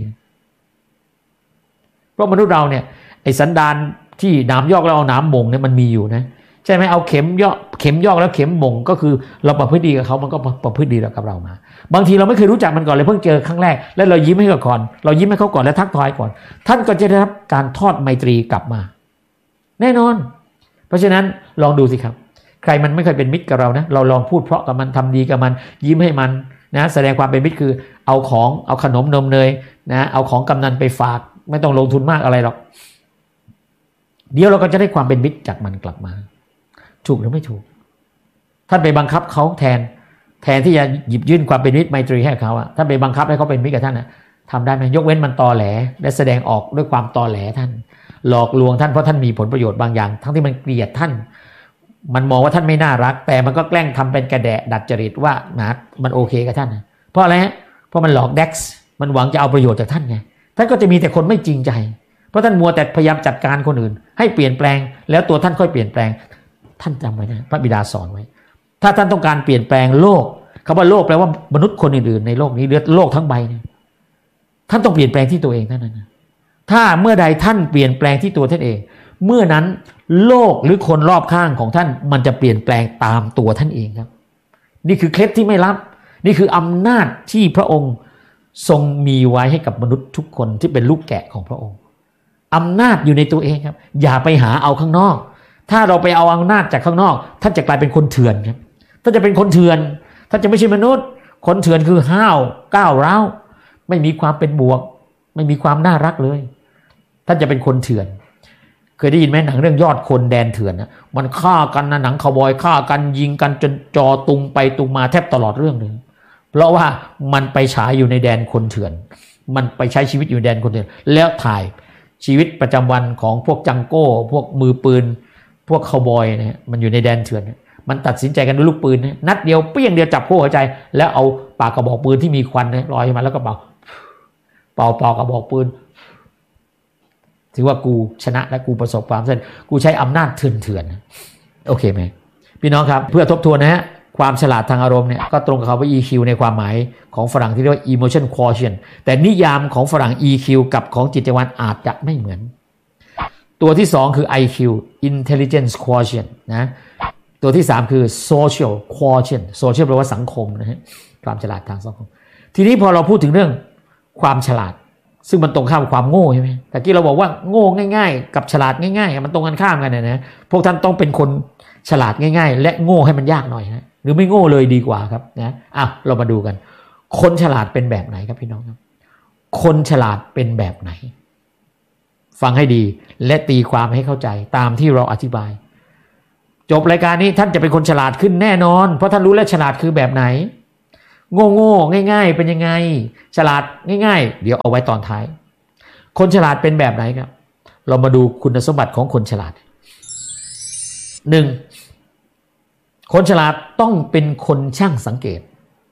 เพราะมนุษย์เราเนี่ยไอ้สันดานที่หนามยอกแล้วเอาหนามบ่งเนี่ยมันมีอยู่นะใช่ไหมเอาเข็มยอกแล้วเข็มบ่งก็คือเราประพฤติดีกับเขามันก็ประพฤติดีกับเรามาบางทีเราไม่เคยรู้จักมันก่อนเลยเพิ่งเจอครั้งแรกแล้วเรายิ้มให้เขาก่อนเรายิ้มให้เขาก่อนแล้วทักทายก่อนท่านก็จะได้รับการทอดไมตรีกลับมาแน่นอนเพราะฉะนั้นลองดูสิครับใครมันไม่เคยเป็นมิตรกับเรานะเราลองพูดเพราะกับมันทำดีกับมันยิ้มให้มันนะแสดงความเป็นมิตรคือเอาขนมนมเนยนะเอาของกำนันไปฝากไม่ต้องลงทุนมากอะไรหรอกเดี๋ยวเราก็จะได้ความเป็นมิตรจากมันกลับมาถูกหรือไม่ถูกท่านไปบังคับเขาแทนที่จะหยิบยื่นความเป็นมิตรไมตรีให้เขาท่านไปบังคับให้เขาเป็นมิตรกับท่านทำได้ไหมยกเว้นมันตอแหลและแสดงออกด้วยความตอแหลท่านหลอกลวงท่านเพราะท่านมีผลประโยชน์บางอย่างทั้งที่มันเกลียดท่านมันมองว่าท่านไม่น่ารักแต่มันก็แกล้งทำเป็นกระแดะดัดจริตว่ามันโอเคกับท่านเพราะอะไรเพราะมันหลอกเด็กซ์มันหวังจะเอาประโยชน์จากท่านไงท่านก็จะมีแต่คนไม่จริงใจเพราะท่านมัวแต่พยายามจัดการคนอื่นให้เปลี่ยนแปลงแล้วตัวท่านค่อยเปลี่ยนแปลงท่านจำไว้นะพระบิดาสอนไว้ถ้าท่านต้องการเปลี่ยนแปลงโลกคำว่าโลกแปลว่ามนุษย์คนอื่นๆในโลกนี้หรือโลกทั้งใบเนี่ยท่านต้องเปลี่ยนแปลงที่ตัวเองเท่านั้นนะถ้าเมื่อใดท่านเปลี่ยนแปลงที่ตัวท่านเองเมื่อนั้นโลกหรือคนรอบข้างของท่านมันจะเปลี่ยนแปลงตามตัวท่านเองครับนี่คือเคล็ดที่ไม่ลับนี่คืออำนาจที่พระองค์ทรงมีไว้ให้กับมนุษย์ทุกคนที่เป็นลูกแกะของพระองค์อำนาจอยู่ในตัวเองครับอย่าไปหาเอาข้างนอกถ้าเราไปเอาอำนาจจากข้างนอกท่านจะกลายเป็นคนเถื่อนครับท่านจะเป็นคนเถื่อนท่านจะไม่ใช่มนุษย์คนเถื่อนคือห้าวก้าวร้าวไม่มีความเป็นบวกไม่มีความน่ารักเลยท่านจะเป็นคนเถื่อนเคยได้ยินไหมหนังเรื่องยอดคนแดนเถื่อนนะมันฆ่ากันนะหนังคาวบอยฆ่ากันยิงกันจนจอตุงไปตุงมาแทบตลอดเรื่องเลยเพราะว่ามันไปฉายอยู่ในแดนคนเถื่อนมันไปใช้ชีวิตอยู่ในแดนคนเถื่อนแล้วถ่ายชีวิตประจำวันของพวกจังโก้พวกมือปืนพวกคาวบอยเนี่ยมันอยู่ในแดนเถื่อนมันตัดสินใจกันด้วยลูกปืนนัดเดียวเปี้ยงเดียวจับโค้หัวใจแล้วเอาปากกระบอกปืนที่มีควันลอยมาแล้วก็เป่ากระบอกปืนถือว่ากูชนะและกูประสบความสำเร็จกูใช้อำนาจเถื่อนโอเคไหมพี่น้องครับเพื่อทบทวนนะฮะความฉลาดทางอารมณ์เนี่ยก็ตรงกับคำว่า EQ ในความหมายของฝรั่งที่เรียกว่า emotion quotient แต่นิยามของฝรั่ง EQ กับของจิตวิญญาณอาจจะไม่เหมือนตัวที่2คือ IQ intelligence quotient นะตัวที่3คือ social quotient social แปลว่าสังคมนะฮะความฉลาดทางสังคมทีนี้พอเราพูดถึงเรื่องความฉลาดซึ่งมันตรงข้ามกับความโง่ใช่ไหมแต่กี้เราบอกว่าโง่ง่ายๆกับฉลาดง่ายๆมันตรงกันข้ามกันนะพวกท่านต้องเป็นคนฉลาดง่ายๆและโง่ให้มันยากหน่อยฮะหรือไม่โง่เลยดีกว่าครับนะเรามาดูกันคนฉลาดเป็นแบบไหนครับพี่น้องครับคนฉลาดเป็นแบบไหนฟังให้ดีและตีความให้เข้าใจตามที่เราอธิบายจบรายการนี้ท่านจะเป็นคนฉลาดขึ้นแน่นอนเพราะท่านรู้แล้วฉลาดคือแบบไหนโง่ง่ายๆเป็นยังไงฉลาดง่ายๆเดี๋ยวเอาไว้ตอนท้ายคนฉลาดเป็นแบบไหนครับเรามาดูคุณสมบัติของคนฉลาด 1. คนฉลาดต้องเป็นคนช่างสังเกต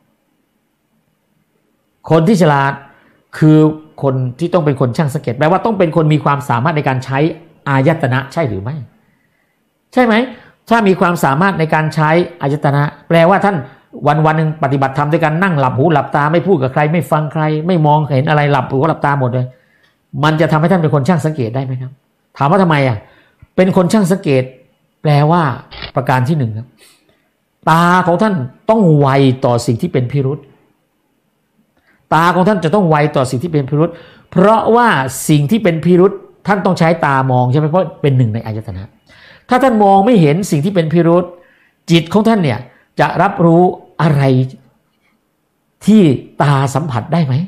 คนที่ฉลาดคือคนที่ต้องเป็นคนช่างสังเกตแปลว่าต้องเป็นคนมีความสามารถในการใช้อายตนะใช่หรือไม่ใช่ไหมถ้ามีความสามารถในการใช้อายตนะแปลว่าท่านวันหนึ่งปฏิบัติธรรมด้วยการนั่งหลับหูหลับตาไม่พูดกับใครไม่ฟังใครไม่มองเห็นอะไรหลับหูหลับตาหมดเลยมันจะทำให้ท่านเป็นคนช่างสังเกตได้ไหมครับถามว่าทำไมเป็นคนช่างสังเกตแปลว่าประการที่ 1ครับตาของท่านต้องไวต่อสิ่งที่เป็นพิรุธตาของท่านจะต้องไวต่อสิ่งที่เป็นพิรุธเพราะว่าสิ่งที่เป็นพิรุธท่านต้องใช้ตามองใช่ไหมเพราะเป็นหนึ่งในอายตนะถ้าท่านมองไม่เห็นสิ่งที่เป็นพิรุธจิตของท่านเนี่ยจะรับรู้อะไรที่ตาสัมผัสได้ไหม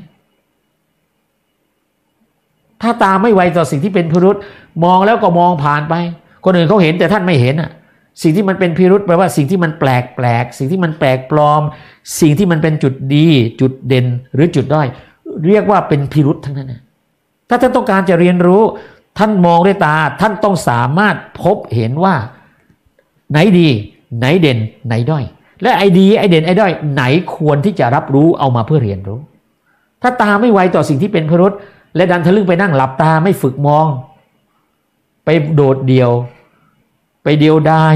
ถ้าตาไม่ไวต่อสิ่งที่เป็นพิรุธมองแล้วก็มองผ่านไปคนอื่นเขาเห็นแต่ท่านไม่เห็นสิ่งที่มันเป็นพิรุธแปลว่าสิ่งที่มันแปลกสิ่งที่มันแปลกปลอมสิ่งที่มันเป็นจุดดีจุดเด่นหรือจุดด้อยเรียกว่าเป็นพิรุธทั้งนั้นถ้าท่านต้องการจะเรียนรู้ท่านมองด้วยตาท่านต้องสามารถพบเห็นว่าไหนดีไหนเด่นไหนด้อยและไอ้ดีไอ้เด่นไอ้ด้อยไหนควรที่จะรับรู้เอามาเพื่อเรียนรู้ถ้าตาไม่ไวต่อสิ่งที่เป็นพิรุธและดันทะลึ่งไปนั่งหลับตาไม่ฝึกมองไปโดดเดี่ยวไปเดียวได้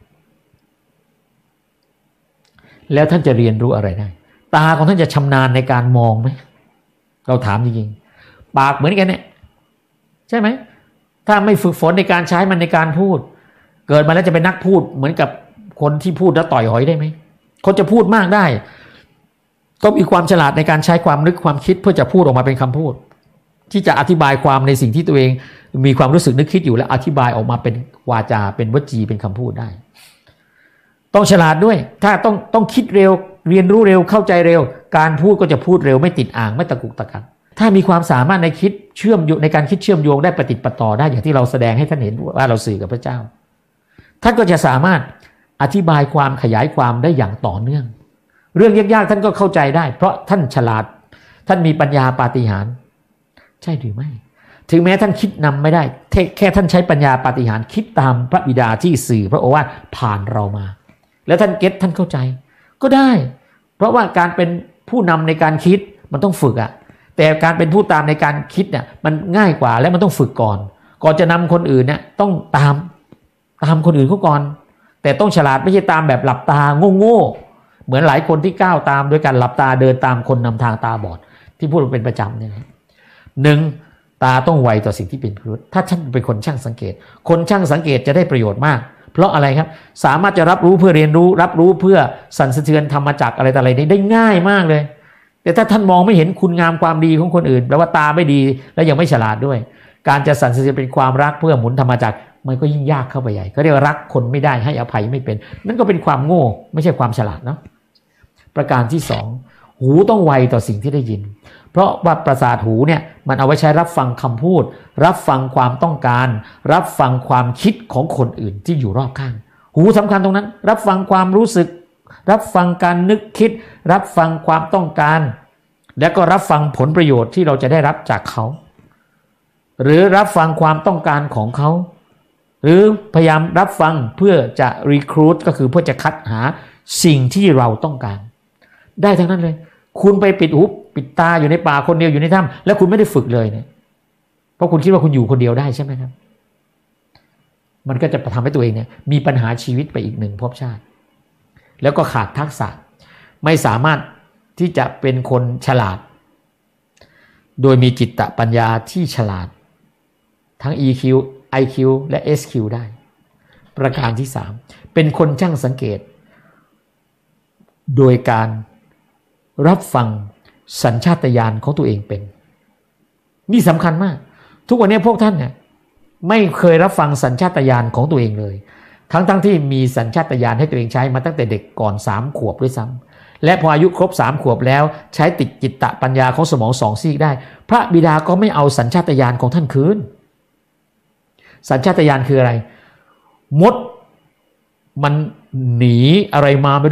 แล้วท่านจะเรียนรู้อะไรได้ตาของท่านจะชำนาญในการมองไหมเราถามจริงๆปากเหมือนกันเนี่ยใช่ไหมถ้าไม่ฝึกฝนในการใช้มันในการพูดเกิดมาแล้วจะเป็นนักพูดเหมือนกับคนที่พูดแล้วต่อยหอยได้ไหมคนจะพูดมากได้ต้องมีความฉลาดในการใช้ความนึกความคิดเพื่อจะพูดออกมาเป็นคำพูดที่จะอธิบายความในสิ่งที่ตัวเองมีความรู้สึกนึกคิดอยู่และอธิบายออกมาเป็นวาจาเป็นวจีเป็นคำพูดได้ต้องฉลาดด้วยถ้าต้องคิดเร็วเรียนรู้เร็วเข้าใจเร็วการพูดก็จะพูดเร็วไม่ติดอ่างไม่ตะกุกตะกักถ้ามีความสามารถในคิดเชื่อมโยงในการคิดเชื่อมโยงได้ประติดประต่อได้อย่างที่เราแสดงให้ท่านเห็นว่าเราสื่อกับพระเจ้าท่านก็จะสามารถอธิบายความขยายความได้อย่างต่อเนื่องเรื่องยากๆท่านก็เข้าใจได้เพราะท่านฉลาดท่านมีปัญญาปาฏิหาริย์ใช่หรือไม่ถึงแม้ท่านคิดนำไม่ได้แค่ท่านใช้ปัญญาปาฏิหาริย์คิดตามพระบิดาที่สื่อพระโอวาทผ่านเรามาแล้วท่านเก็ตท่านเข้าใจก็ได้เพราะว่าการเป็นผู้นำในการคิดมันต้องฝึกแต่การเป็นผู้ตามในการคิดเนี่ยมันง่ายกว่าและมันต้องฝึกก่อนจะนำคนอื่นเนี่ยต้องตามคนอื่นเขาก่อนแต่ต้องฉลาดไม่ใช่ตามแบบหลับตาโง่เหมือนหลายคนที่ก้าวตามโดยการหลับตาเดินตามคนนำทางตาบอดที่พูดเป็นประจำเนี่ยหนึ่งตาต้องไวต่อสิ่งที่เป็นพิรุธถ้าท่านเป็นคนช่างสังเกตคนช่างสังเกตจะได้ประโยชน์มากเพราะอะไรครับสามารถจะรับรู้เพื่อเรียนรู้รับรู้เพื่อสั่นสะเทือนธรรมจักรอะไรต่ออะไรได้ง่ายมากเลยแต่ถ้าท่านมองไม่เห็นคุณงามความดีของคนอื่นแปลว่าตาไม่ดีและยังไม่ฉลาดด้วยการจะสั่นสะเทือนเป็นความรักเพื่อหมุนธรรมจักรมันก็ยิ่งยากเข้าไปใหญ่เขาเรียกว่ารักคนไม่ได้ให้อภัยไม่เป็นนั่นก็เป็นความโง่ไม่ใช่ความฉลาดเนาะประการที่2หูต้องไวต่อสิ่งที่ได้ยินเพราะว่าประสาทหูเนี่ยมันเอาไว้ใช้รับฟังคำพูดรับฟังความต้องการรับฟังความคิดของคนอื่นที่อยู่รอบข้างหูสำคัญตรงนั้นรับฟังความรู้สึกรับฟังการนึกคิดรับฟังความต้องการและก็รับฟังผลประโยชน์ที่เราจะได้รับจากเขาหรือรับฟังความต้องการของเขาหรือพยายามรับฟังเพื่อจะรีครูทก็คือเพื่อจะคัดหาสิ่งที่เราต้องการได้ทั้งนั้นเลยคุณไปปิดหูปิดตาอยู่ในป่าคนเดียวอยู่ในถ้ำแล้วคุณไม่ได้ฝึกเลยเนี่ยเพราะคุณคิดว่าคุณอยู่คนเดียวได้ใช่ไหมครับมันก็จะทำให้ตัวเองเนี่ยมีปัญหาชีวิตไปอีกหนึ่งภพชาติแล้วก็ขาดทักษะไม่สามารถที่จะเป็นคนฉลาดโดยมีจิตตปัญญาที่ฉลาดทั้ง EQ IQ และ SQ ได้ประการที่3เป็นคนช่างสังเกตโดยการรับฟังสัญชาตญาณของตัวเองเป็นนี่สำคัญมากทุกวันนี้พวกท่านเนี่ยไม่เคยรับฟังสัญชาตญาณของตัวเองเลยทั้งที่มีสัญชาตญาณให้ตัวเองใช้มาตั้งแต่เด็กก่อน3 ขวบด้วยซ้ำและพออายุครบ3 ขวบแล้วใช้ติดจิตตปัญญาของสมอง2 ซีกได้พระบิดาก็ไม่เอาสัญชาตญาณของท่านคืนสัญชาตญาณคืออะไรมดมันหนีอะไรมาไม่รู้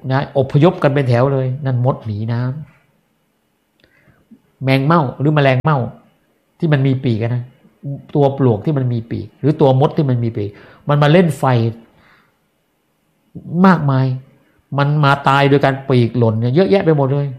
นะอพยพกันเป็นแถวเลยนั่นมดหนีน้ำแมงเม่าหรือแมลงเม่าที่มันมีปีกนะตัวปลวกที่มันมีปีกหรือตัวมดที่มันมีปีกมันมาเล่นไฟมากมายมันมาตายโดยการปีกหล่นเยอะแยะไปหมดเลย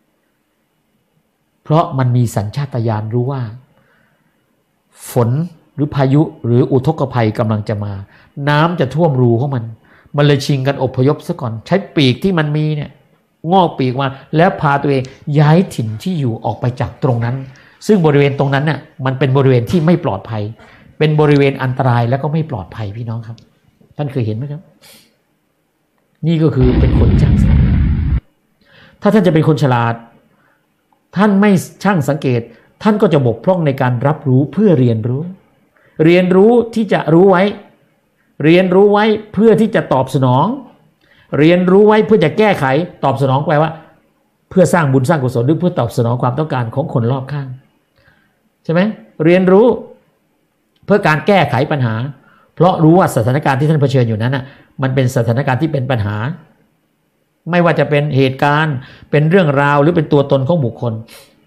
เพราะมันมีสัญชาตญาณรู้ว่าฝนหรือพายุหรืออุทกภัยกำลังจะมาน้ำจะท่วมรูของมันเลยชิงกันอพยพซะก่อนใช้ปีกที่มันมีเนี่ยงอกปีกมาแล้วพาตัวเองย้ายถิ่นที่อยู่ออกไปจากตรงนั้นซึ่งบริเวณตรงนั้นเนี่ยมันเป็นบริเวณที่ไม่ปลอดภัยเป็นบริเวณอันตรายแล้วก็ไม่ปลอดภัยพี่น้องครับท่านเคยเห็นไหมครับนี่ก็คือเป็นคนช่างสังเกตถ้าท่านจะเป็นคนฉลาดท่านไม่ช่างสังเกตท่านก็จะบกพร่องในการรับรู้เพื่อเรียนรู้ที่จะรู้ไว้เรียนรู้ไว้เพื่อที่จะตอบสนองเรียนรู้ไว้เพื่อจะแก้ไขตอบสนองแปลว่าเพื่อสร้างบุญสร้างกุศลหรือเพื่อตอบสนองความต้องการของคนรอบข้างใช่ไหมเรียนรู้เพื่อการแก้ไขปัญหาเพราะรู้ว่าสถานการณ์ที่ท่านเผชิญอยู่นั้นน่ะมันเป็นสถานการณ์ที่เป็นปัญหาไม่ว่าจะเป็นเหตุการณ์เป็นเรื่องราวหรือเป็นตัวตนของบุคคล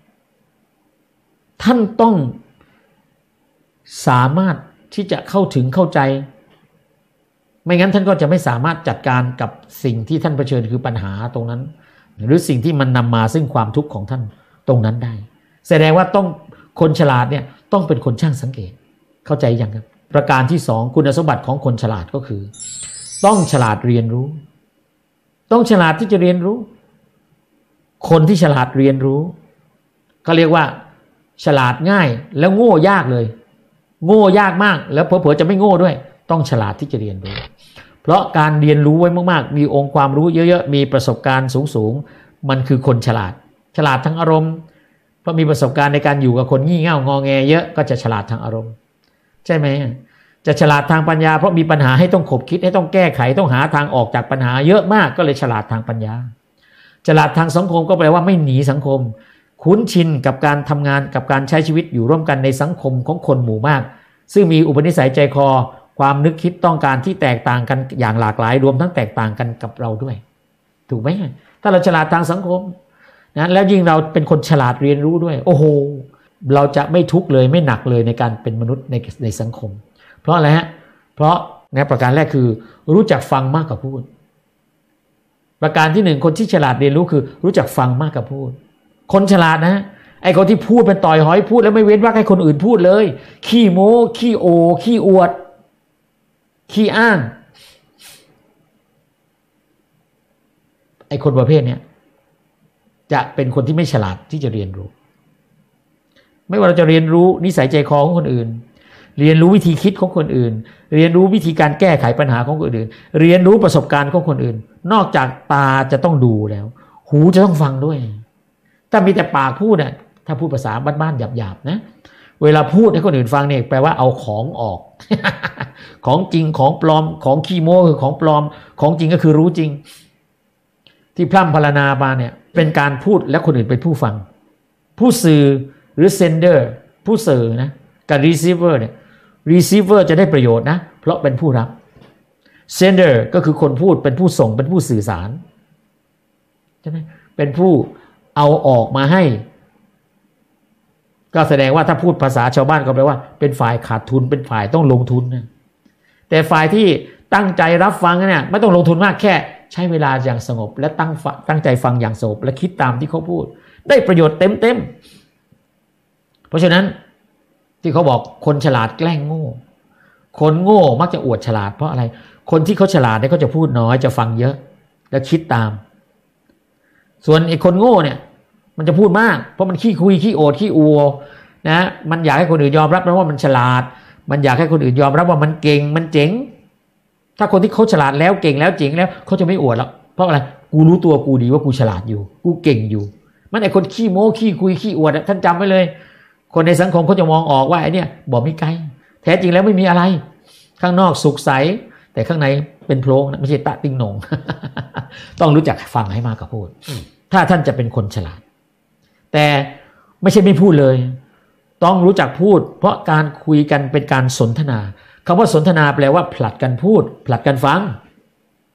ท่านต้องสามารถที่จะเข้าถึงเข้าใจไม่งั้นท่านก็จะไม่สามารถจัดการกับสิ่งที่ท่านเผชิญคือปัญหาตรงนั้นหรือสิ่งที่มันนำมาซึ่งความทุกข์ของท่านตรงนั้นได้แสดงว่าต้องคนฉลาดเนี่ยต้องเป็นคนช่างสังเกตเข้าใจยังครับประการที่สองคุณสมบัติของคนฉลาดก็คือต้องฉลาดเรียนรู้ต้องฉลาดที่จะเรียนรู้คนที่ฉลาดเรียนรู้เขาเรียกว่าฉลาดง่ายแล้วโง่ยากเลยโง่ยากมากแล้วเผลอๆจะไม่โง่ด้วยต้องฉลาดที่จะเรียนรู้เพราะการเรียนรู้ไว้มากๆมีองค์ความรู้เยอะๆมีประสบการณ์สูงๆมันคือคนฉลาดทั้งอารมณ์เพราะมีประสบการณ์ในการอยู่กับคนงี่เง่างอแงเยอะก็จะฉลาดทางอารมณ์ใช่ไหมจะฉลาดทางปัญญาเพราะมีปัญหาให้ต้องขบคิดให้ต้องแก้ไขต้องหาทางออกจากปัญหาเยอะมากก็เลยฉลาดทางปัญญาฉลาดทางสังคมก็แปลว่าไม่หนีสังคมคุ้นชินกับการทำงานกับการใช้ชีวิตอยู่ร่วมกันในสังคมของคนหมู่มากซึ่งมีอุปนิสัยใจคอความนึกคิดต้องการที่แตกต่างกันอย่างหลากหลายรวมทั้งแตกต่างกันกับเราด้วยถูกไหมถ้าเราฉลาดทางสังคมนะแล้วยิ่งเราเป็นคนฉลาดเรียนรู้ด้วยโอ้โหเราจะไม่ทุกข์เลยไม่หนักเลยในการเป็นมนุษย์ในสังคมเพราะอะไรฮะเพราะนะประการแรกคือรู้จักฟังมากกว่าพูดประการที่หนึ่งคนที่ฉลาดเรียนรู้คือรู้จักฟังมากกว่าพูดคนฉลาดนะไอ้คนที่พูดเป็นต่อยหอยพูดแล้วไม่เว้นวรรคให้คนอื่นพูดเลยขี้โม้ขี้โอขี้อวดขี้อ้างไอ้คนประเภทเนี้ยจะเป็นคนที่ไม่ฉลาดที่จะเรียนรู้ไม่ว่าเราจะเรียนรู้นิสัยใจคอของคนอื่นเรียนรู้วิธีคิดของคนอื่นเรียนรู้วิธีการแก้ไขปัญหาของคนอื่นเรียนรู้ประสบการณ์ของคนอื่นนอกจากตาจะต้องดูแล้วหูจะต้องฟังด้วยถ้ามีแต่ปากพูดน่ะถ้าพูดภาษาบ้านๆหยาบๆนะเวลาพูดให้คนอื่นฟังเนี่ยแปลว่าเอาของออก ของจริงของปลอมของขี้โม้คือของปลอมของจริงก็คือรู้จริงที่พร่ำพรรณนามาเนี่ยเป็นการพูดและคนอื่นเป็นผู้ฟังผู้สื่อหรือ sender ผู้สื่อนะกับ receiver เนี่ย receiver จะได้ประโยชน์นะเพราะเป็นผู้รับ sender ก็คือคนพูดเป็นผู้ส่งเป็นผู้สื่อสารใช่ไหมเป็นผู้เอาออกมาให้ก็แสดงว่าถ้าพูดภาษาชาวบ้านก็แปลว่าเป็นฝ่ายขาดทุนเป็นฝ่ายต้องลงทุนนะแต่ฝ่ายที่ตั้งใจรับฟังเนี่ยไม่ต้องลงทุนมากแค่ใช้เวลาอย่างสงบและตั้งใจฟังอย่างสงบและคิดตามที่เขาพูดได้ประโยชน์เต็มเพราะฉะนั้นที่เขาบอกคนฉลาดแกล้งโง่คนโง่มักจะอวดฉลาดเพราะอะไรคนที่เขาฉลาดเนี่ยเขาจะพูดน้อยจะฟังเยอะและคิดตามส่วนไอ้คนโง่เนี่ยมันจะพูดมากเพราะมันขี้คุยขี้โอดขี้อวดนะมันอยากให้คนอื่นยอมรับนะว่ามันฉลาดมันอยากให้คนอื่นยอมรับว่ามันเก่งมันเจ๋งถ้าคนที่เขาฉลาดแล้วเก่งแล้วเจ๋งแล้วเขาจะไม่อวดหรอกเพราะอะไรกูรู้ตัวกูดีว่ากูฉลาดอยู่กูเก่งอยู่มันไอ้คนขี้โม้ขี้คุยขี้อวดท่านจำไว้เลยคนในสังคมเขาจะมองออกว่าไอ้เนี่ยบอกไม่ไกลแท้จริงแล้วไม่มีอะไรข้างนอกสุขใสแต่ข้างในเป็นโพรงนะไม่ใช่ตะติงหนง ต้องรู้จักฟังให้มากกว่าพูดถ้าท่านจะเป็นคนฉลาดแต่ไม่ใช่ไม่พูดเลยต้องรู้จักพูดเพราะการคุยกันเป็นการสนทนาคำว่าสนทนาแปลว่าผลัดกันพูดผลัดกันฟัง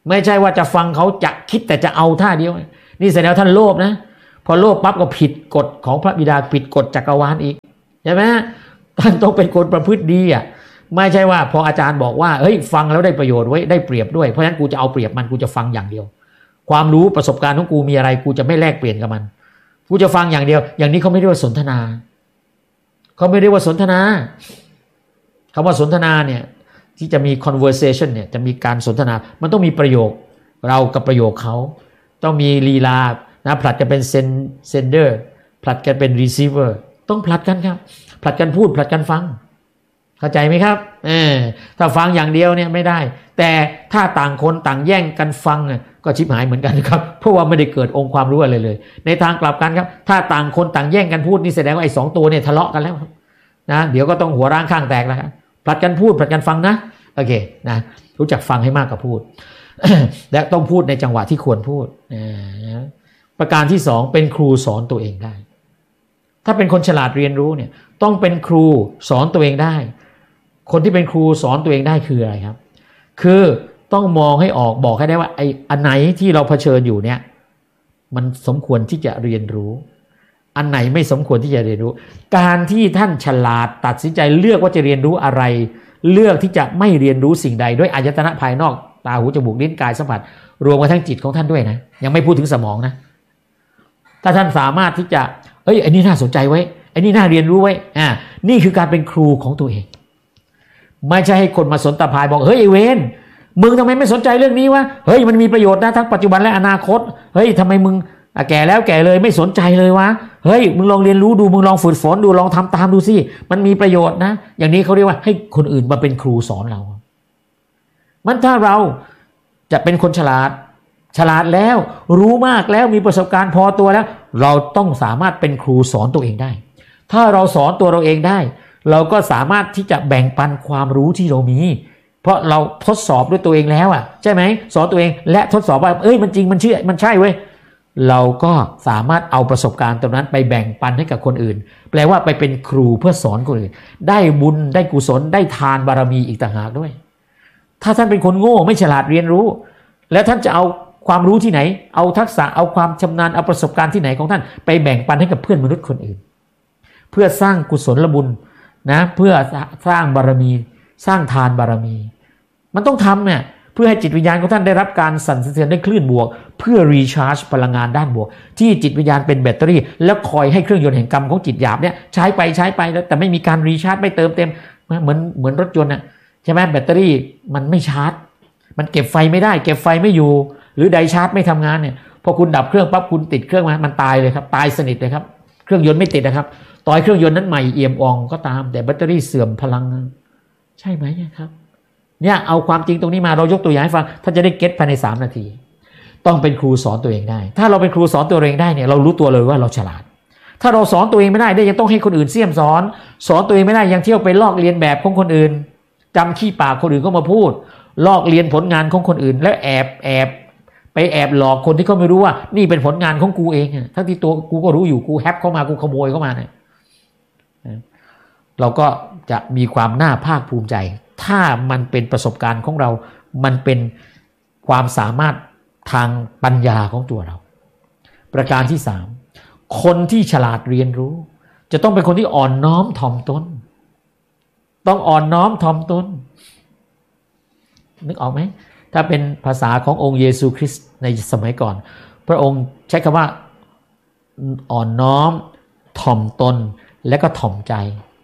ไม่ใช่ว่าจะฟังเขาจะคิดแต่จะเอาท่าเดียวนี่แสดงว่าท่านโลภนะพอโลภปั๊บก็ผิดกฎของพระบิดาผิดกฎจักรวาลอีกใช่ไหมท่านต้องเป็นคนประพฤติดีอ่ะไม่ใช่ว่าพออาจารย์บอกว่าเฮ้ยฟังแล้วได้ประโยชน์ไว้ได้เปรียบด้วยเพราะฉะนั้นกูจะเอาเปรียบมันกูจะฟังอย่างเดียวความรู้ประสบการณ์ของกูมีอะไรกูจะไม่แลกเปลี่ยนกับมันกูจะฟังอย่างเดียวอย่างนี้เขาไม่เรียกว่าสนทนาเขาไม่เรียกว่าสนทนาคำว่าสนทนาเนี่ยที่จะมี conversation เนี่ยจะมีการสนทนามันต้องมีประโยคเรากับประโยคเขาต้องมีลีลานะผลัดกันเป็น sender ผลัดกันเป็น receiver ต้องผลัดกันครับผลัดกันพูดผลัดกันฟังเข้าใจไหมครับถ้าฟังอย่างเดียวเนี่ยไม่ได้แต่ถ้าต่างคนต่างแย่งกันฟังก็ชิบหายเหมือนกันครับเพราะว่าไม่ได้เกิดองค์ความรู้อะไรเลยในทางกลับกันครับถ้าต่างคนต่างแย่งกันพูดนี่แสดงว่าไอ้2ตัวเนี่ยทะเลาะกันแล้วครับนะเดี๋ยวก็ต้องหัวร้างข้างแตกแล้วครับผลัดกันพูดผลัดกันฟังนะโอเคนะรู้จักฟังให้มากกว่าพูด และต้องพูดในจังหวะที่ควรพูดประการที่2เป็นครูสอนตัวเองได้ถ้าเป็นคนฉลาดเรียนรู้เนี่ยต้องเป็นครูสอนตัวเองได้คนที่เป็นครูสอนตัวเองได้คืออะไรครับคือต้องมองให้ออกบอกให้ได้ว่าไอ้อันไหนที่เราเผชิญอยู่เนี่ยมันสมควรที่จะเรียนรู้อันไหนไม่สมควรที่จะเรียนรู้การที่ท่านฉลาดตัดสินใจเลือกว่าจะเรียนรู้อะไรเลือกที่จะไม่เรียนรู้สิ่งใดด้วยอายตนะภายนอกตาหูจมูกลิ้นกายสัมผัสรวมกระทั่งจิตของท่านด้วยนะยังไม่พูดถึงสมองนะถ้าท่านสามารถที่จะไอ้นี่น่าสนใจไว้ไอ้นี่น่าเรียนรู้ไว้นี่คือการเป็นครูของตัวเองไม่ใช่ให้คนมาสนตะพายบอกเฮ้ยไอ้เวนมึงทำไมไม่สนใจเรื่องนี้วะเฮ้ยมันมีประโยชน์นะทั้งปัจจุบันและอนาคตเฮ้ยทำไมมึงแก่แล้วแก่เลยไม่สนใจเลยวะเฮ้ยมึงลองเรียนรู้ดูมึงลองฝึกฝนดูลองทำตามดูสิมันมีประโยชน์นะอย่างนี้เขาเรียกว่าให้คนอื่นมาเป็นครูสอนเรามันถ้าเราจะเป็นคนฉลาดแล้วรู้มากแล้วมีประสบการณ์พอตัวแล้วเราต้องสามารถเป็นครูสอนตัวเองได้ถ้าเราสอนตัวเราเองได้เราก็สามารถที่จะแบ่งปันความรู้ที่เรามีเพราะเราทดสอบด้วยตัวเองแล้วใช่ไหมสอนตัวเองและทดสอบว่ามันจริงมันเชื่อมันใช่เว้ยเราก็สามารถเอาประสบการณ์ตรงนั้นไปแบ่งปันให้กับคนอื่นแปลว่าไปเป็นครูเพื่อสอนคนอื่นได้บุญได้กุศลได้ทานบารมีอีกต่างหากด้วยถ้าท่านเป็นคนโง่ไม่ฉลาดเรียนรู้แล้วท่านจะเอาความรู้ที่ไหนเอาทักษะเอาความชำนาญเอาประสบการณ์ที่ไหนของท่านไปแบ่งปันให้กับเพื่อนมนุษย์คนอื่นเพื่อสร้างกุศลบุญนะเพื่อสร้างบารมีสร้างทานบารมีมันต้องทำเนี่ยเพื่อให้จิตวิญญาณของท่านได้รับการสั่นสะเทือนด้วยคลื่นบวกเพื่อรีชาร์จพลังงานด้านบวกที่จิตวิญญาณเป็นแบตเตอรี่แล้วคอยให้เครื่องยนต์แห่งกรรมของจิตหยาบเนี่ยใช้ไปแล้วแต่ไม่มีการรีชาร์จไม่เติมเต็มเหมือนรถยนต์ใช่ไหมแบตเตอรี่มันไม่ชาร์จมันเก็บไฟไม่ได้เก็บไฟไม่อยู่หรือไดชาร์จไม่ทำงานเนี่ยพอคุณดับเครื่องปั๊บคุณติดเครื่องมันตายเลยครับตายสนิทเลยครับเครื่องยนต์ไม่ติดนะครับต่อให้เครื่องยนต์นั้นใหม่เอี่ยมอ่องก็ตามแต่แบตเตอรี่เสื่อมพลังใช่ไหมครับเนี่ยเอาความจริงตรงนี้มาเรายกตัวอย่างให้ฟังท่านจะได้เก็ตภายใน3 นาทีต้องเป็นครูสอนตัวเองได้ถ้าเราเป็นครูสอนตัวเองได้เนี่ยเรารู้ตัวเลยว่าเราฉลาดถ้าเราสอนตัวเองไม่ได้ยังต้องให้คนอื่นเสี่ยมสอนตัวเองไม่ได้ยังเที่ยวไปลอกเลียนแบบของคนอื่นจำขี้ปากคนอื่นก็มาพูดลอกเลียนผลงานของคนอื่นแล้วแอบหลอกคนที่เขาไม่รู้ว่านี่เป็นผลงานของกูเองทั้งที่ตัวกูก็รู้อยู่กูแฮปเข้ามากูขโมยเข้ามาเนี่ยเราก็จะมีความน่าภาคภูมิใจถ้ามันเป็นประสบการณ์ของเรามันเป็นความสามารถทางปัญญาของตัวเราประการที่3คนที่ฉลาดเรียนรู้จะต้องเป็นคนที่อ่อนน้อมถ่อมตนต้องอ่อนน้อมถ่อมตนนึกออกไหมถ้าเป็นภาษาขององค์เยซูคริสต์ในสมัยก่อนพระองค์ใช้คำว่าอ่อนน้อมถ่อมตนและก็ถ่อมใจ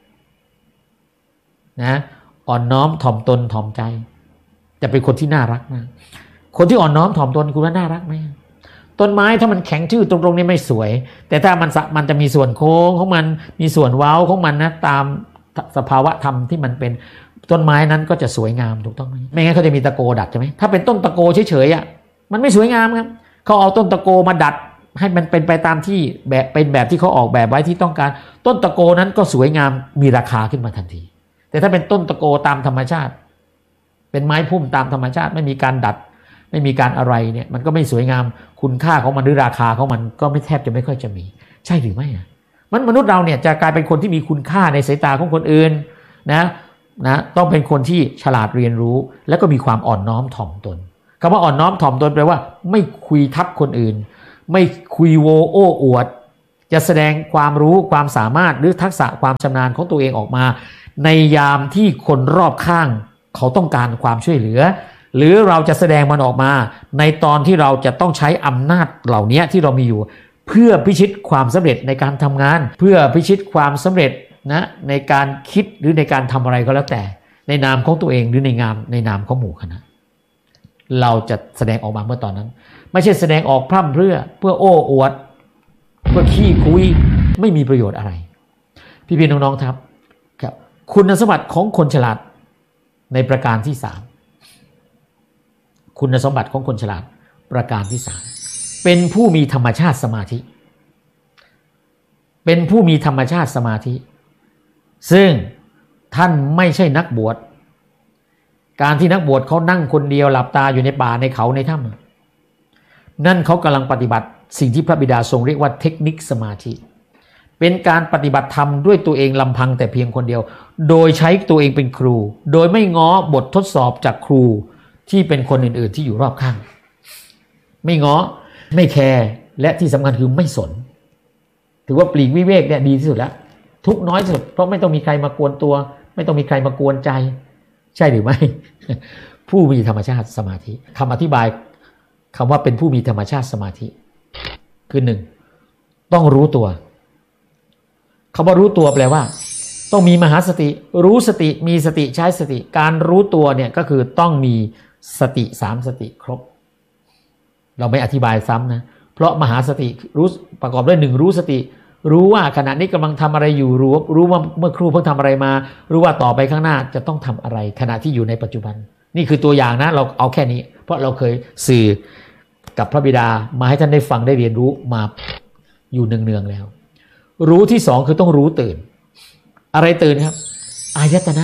นะอ่อนน้อมถ่อมตนถ่อมใจจะเป็นคนที่น่ารักมากคนที่อ่อนน้อมถ่อมตนคุณว่าน่ารักไหมต้นไม้ถ้ามันแข็งทื่อตรงๆนี่ไม่สวยแต่ถ้ามันจะมีส่วนโค้งของมันมีส่วนเว้าของมันนะตามสภาวะธรรมที่มันเป็นต้นไม้นั้นก็จะสวยงามถูกต้องไหมไม่งั้นเขาจะมีตะโกดัดใช่ไหมถ้าเป็นต้นตะโกเฉยๆมันไม่สวยงามครับเขาเอาต้นตะโกมาดัดให้มันเป็นไปตามที่แบบที่เขาออกแบบไว้ที่ต้องการต้นตะโกนั้นก็สวยงามมีราคาขึ้นมาทันทีแต่ถ้าเป็นต้นตะโกตามธรรมชาติเป็นไม้พุ่มตามธรรมชาติไม่มีการดัดไม่มีการอะไรเนี่ยมันก็ไม่สวยงามคุณค่าของมันหรือราคาของมันก็ไม่แทบจะไม่ค่อยจะมีใช่หรือไม่มนุษย์เราเนี่ยจะกลายเป็นคนที่มีคุณค่าในสายตาของคนอื่นนะต้องเป็นคนที่ฉลาดเรียนรู้และก็มีความอ่อนน้อมถ่อมตนคำว่าอ่อนน้อมถ่อมตนแปลว่าไม่คุยทับคนอื่นไม่คุยโวโอ้อวดจะแสดงความรู้ความสามารถหรือทักษะความชำนาญของตัวเองออกมาในยามที่คนรอบข้างเขาต้องการความช่วยเหลือหรือเราจะแสดงมันออกมาในตอนที่เราจะต้องใช้อำนาจเหล่านี้ที่เรามีอยู่เพื่อพิชิตความสำเร็จในการทำงานเพื่อพิชิตความสำเร็จนะในการคิดหรือในการทำอะไรก็แล้วแต่ในนามของตัวเองหรือในนามของหมู่คณะเราจะแสดงออกมาเมื่อตอนนั้นไม่ใช่แสดงออกพร่ำเพรื่อเพื่อโอ้อวดเพื่อขี้คุยไม่มีประโยชน์อะไรพี่ๆน้องๆครับคุณสมบัติของคนฉลาดในประการที่3คุณสมบัติของคนฉลาดประการที่3เป็นผู้มีธรรมชาติสมาธิเป็นผู้มีธรรมชาติสมาธิซึ่งท่านไม่ใช่นักบวชการที่นักบวชเขานั่งคนเดียวหลับตาอยู่ในป่าในเขาในถ้ำนั่นเขากำลังปฏิบัติสิ่งที่พระบิดาทรงเรียกว่าเทคนิคสมาธิเป็นการปฏิบัติธรรมด้วยตัวเองลำพังแต่เพียงคนเดียวโดยใช้ตัวเองเป็นครูโดยไม่ง้อบททดสอบจากครูที่เป็นคนอื่นๆที่อยู่รอบข้างไม่ง้อไม่แคร์และที่สำคัญคือไม่สนถือว่าปลีกวิเวกเนี่ยดีที่สุดแล้วทุกน้อยสุดเพราะไม่ต้องมีใครมากวนตัวไม่ต้องมีใครมากวนใจใช่หรือไม่ ผู้มีธรรมชาติสมาธิคำอธิบายคำว่าเป็นผู้มีธรรมชาติสมาธิคือ1ต้องรู้ตัวคำว่ารู้ตัวแปลว่าต้องมีมหาสติรู้สติมีสติใช้สติการรู้ตัวเนี่ยก็คือต้องมีสติ3สติครบเราไม่อธิบายซ้ำนะเพราะมหาสติรู้ประกอบด้วย1รู้สติรู้ว่าขณะนี้กำลังทำอะไรอยู่รู้ว่าเมื่อครู่เพิ่งทำอะไรมารู้ว่าต่อไปข้างหน้าจะต้องทำอะไรขณะที่อยู่ในปัจจุบันนี่คือตัวอย่างนะเราเอาแค่นี้เพราะเราเคยสื่อกับพระบิดามาให้ท่านได้ฟังได้เรียนรู้มาอยู่เนืองๆแล้วรู้ที่2คือต้องรู้ตื่นอะไรตื่นครับอายตนะ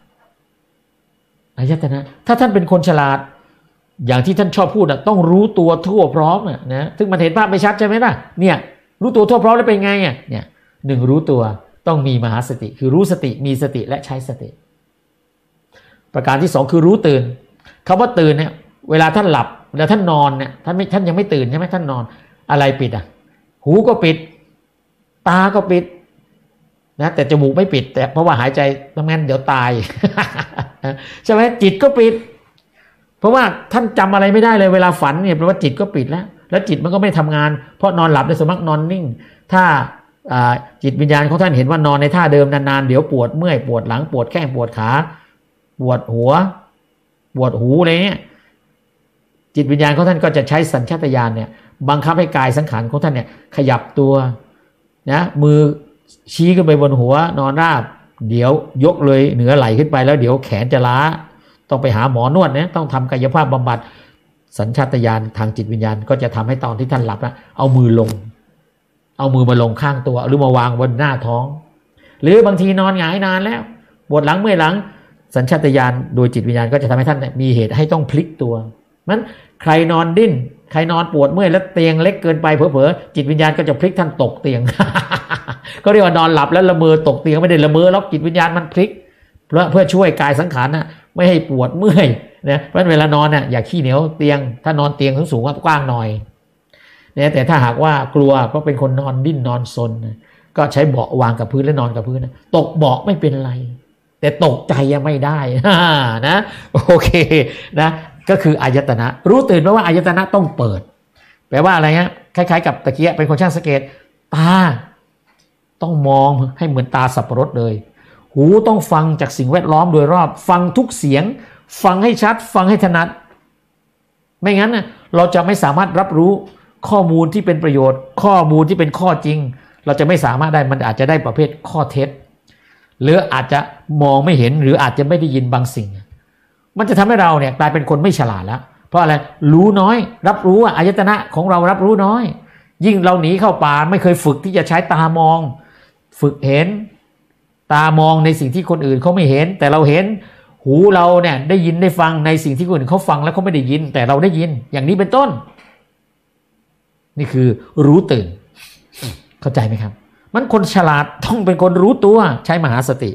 ถ้าท่านเป็นคนฉลาดอย่างที่ท่านชอบพูดต้องรู้ตัวทั่วพร้อมนะซึ่งมันเห็นภาพไม่ชัดใช่ไหมล่ะเนี่ยรู้ตัวทั่วพร้อมแล้วเป็นไงเนี่ย1รู้ตัวต้องมีมหาสติคือรู้สติมีสติและใช้สติประการที่2คือรู้ตื่นคำว่าตื่นเนี่ยเวลาท่านหลับแล้วท่านนอนเนี่ยท่านยังไม่ตื่นใช่ไหมท่านนอนอะไรปิดหูก็ปิดตาก็ปิดนะแต่จมูกไม่ปิดแต่เพราะว่าหายใจทำงั้นเดี๋ยวตาย ใช่ไหมจิตก็ปิดเพราะว่าท่านจำอะไรไม่ได้เลยเวลาฝันเนี่ยแปลว่าจิตก็ปิดแล้วจิตมันก็ไม่ทำงานเพราะนอนหลับในสมักนอนนิ่งถ้าจิตวิญญาณของท่านเห็นว่านอนในท่าเดิมนานๆเดี๋ยวปวดเมื่อยปวดหลังปวดแข้งปวดขาปวดหัวปวดหูอะไรเนี่ยจิตวิญญาณของท่านก็จะใช้สัญชาตญาณเนี่ยบังคับให้กายสังขารของท่านเนี่ยขยับตัวนะมือชี้ขึ้นไปบนหัวนอนราบเดี๋ยวยกเลยเหนือไหล่ขึ้นไปแล้วเดี๋ยวแขนจะล้าต้องไปหาหมอนวดนะต้องทำกายภาพบำบัดสัญชาตญาณทางจิตวิญญาณก็จะทำให้ตอนที่ท่านหลับนะเอามือมาลงข้างตัวหรือมาวางบนหน้าท้องหรือบางทีนอนหงายนานแล้วปวดหลังเมื่อยหลังสัญชาตญาณโดยจิตวิญญาณก็จะทำให้ท่านมีเหตุให้ต้องพลิกตัวมันใครนอนดิ้นใครนอนปวดเมื่อยแล้วเตียงเล็กเกินไปเผลอๆจิตวิญญาณก็จะพลิกท่านตกเตียง ก็เรียกว่านอนหลับแล้วละเมอตกเตียงไม่ได้ละเมอแล้วจิตวิญญาณมันพลิกเพื่อช่วยกายสังขารนะไม่ให้ปวดเมื่อยนะเพราะเวลานอนอย่าขี้เหนียวเตียงถ้านอนเตียงสูงๆกว้างหน่อยเนี่ยแต่ถ้าหากว่ากลัวเพราะเป็นคนนอนดิ้นนอนซนก็ใช้เบาะวางกับพื้นแล้วนอนกับพื้นนะตกเบาะไม่เป็นไรแต่ตกใจยังไม่ได้นะโอเคนะก็คืออายตนะรู้ตื่นแปลว่าอายตนะต้องเปิดแปลว่าอะไรฮะคล้ายๆกับตะเกียบเป็นคนช่างสังเกตตาต้องมองให้เหมือนตาสับปะรดเลยหูต้องฟังจากสิ่งแวดล้อมโดยรอบฟังทุกเสียงฟังให้ชัดฟังให้ถนัดไม่งั้นเราจะไม่สามารถรับรู้ข้อมูลที่เป็นประโยชน์ข้อมูลที่เป็นข้อจริงเราจะไม่สามารถได้มันอาจจะได้ประเภทข้อเท็จหรืออาจจะมองไม่เห็นหรืออาจจะไม่ได้ยินบางสิ่งมันจะทำให้เราเนี่ยกลายเป็นคนไม่ฉลาดแล้วเพราะอะไรรู้น้อยรับรู้อายตนะของเรารับรู้น้อยยิ่งเราหนีเข้าป่าไม่เคยฝึกที่จะใช้ตามองฝึกเห็นตามองในสิ่งที่คนอื่นเขาไม่เห็นแต่เราเห็นหูเราเนี่ยได้ยินได้ฟังในสิ่งที่คนอื่นเขาฟังแล้วเขาไม่ได้ยินแต่เราได้ยินอย่างนี้เป็นต้นนี่คือรู้ตื่นเข้าใจไหมครับมันคนฉลาดต้องเป็นคนรู้ตัวใช้มหาสติ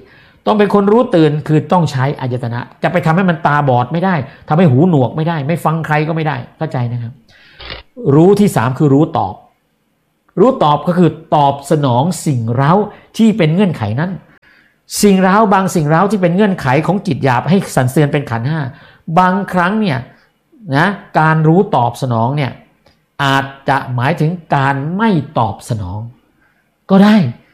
ต้องเป็นคนรู้ตื่นคือต้องใช้อายตนะจะไปทำให้มันตาบอดไม่ได้ทำให้หูหนวกไม่ได้ไม่ฟังใครก็ไม่ได้เข้าใจนะครับรู้ที่3คือรู้ตอบรู้ตอบก็คือตอบสนองสิ่งเร้าที่เป็นเงื่อนไขนั้นสิ่งเร้าบางสิ่งเร้าที่เป็นเงื่อนไขของจิตหยาบให้สั่นเสือนเป็นขันธ์ 5บางครั้งเนี่ยนะการรู้ตอบสนองเนี่ยอาจจะหมายถึงการไม่ตอบสนองก็ได้